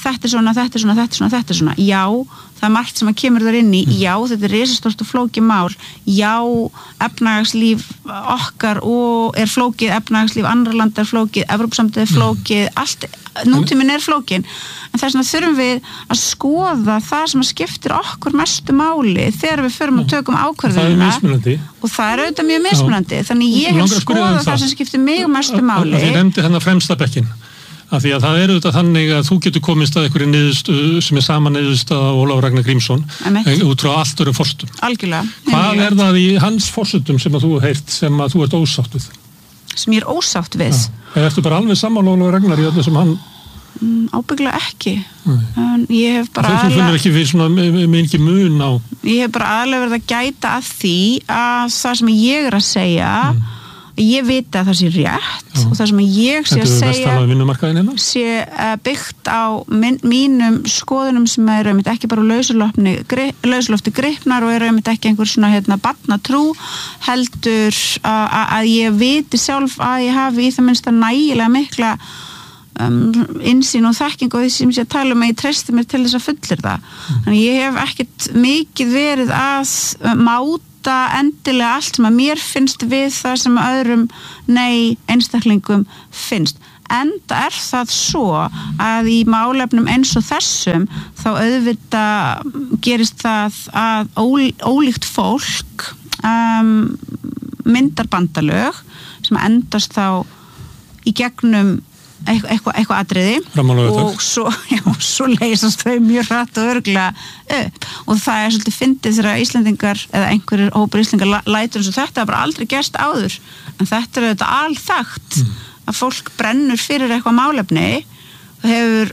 þetta er svona, þetta er svona, þetta er svona, þetta er svona já, það er margt sem að kemur þar inn í mm. já, þetta er risastórt og flókið mál já, efnahagslíf okkar og er flókið efnahagslíf, andra landa er flókið Evrópusambandið er flókið, mm. allt nútíminn er flókin, en þess vegna þurfum við að skoða það sem að skiptir okkur mestu máli þegar við förum að tökum ákvörðunina og það er auðvitað mjög mismunandi, þannig ég hef skoðað það. það sem skiptir mig mestu máli. Þið nefndi þennan fremsta bekkin af því að það er auðvitað þannig að þú getur komist að einhverju niðurstöðu sem er sama niðurstöða af Ólafur Ragnar Grímsson út frá allt öðrum forsendum. Algjörlega. Hvað er það í hans forsendum sem að þú hefur heyrt sem að þú ert ósátt við? Sem ég er ósátt við? Eða ertu bara alveg sammála Ólafur Ragnar í öllu sem hann? Mm, ábyggilega ekki. En ég hef bara þú finnir ekki fyrir svona mikið mun á? Ég hef bara aðlega verið að gæta að því að það sem ég er að segja mm. ég veit að það sé rétt Já. og það sem ég sé að segja sé byggt á min, mínum skoðunum sem eru einmitt ekki bara lauslofti gripnar og eru einmitt ekki einhver svona hérna barnatrú heldur að, að ég viti sjálf að ég hafi í það minnsta nægilega mikla um, innsýn og þekking og því sem ég tala um að ég treysti mér til þess að fullir það mm. þannig ég hef ekkert mikið verið að máta endilega allt sem að mér finnst við það sem öðrum nei einstaklingum finnst. Enda er það svo að í málefnum eins og þessum þá auðvitað gerist það að ól, ólíkt fólk um, myndar bandalög sem endast þá í gegnum eitthvað eitthva atriði og svo, já, svo leysast þau mjög hratt og örgla upp og það er svolítið fyndið þegar Íslendingar eða einhverjir hópur Íslendingar lætur eins og þetta er bara aldrei gerst áður en þetta er þetta alþekkt mm. að fólk brennur fyrir eitthvað málefni og hefur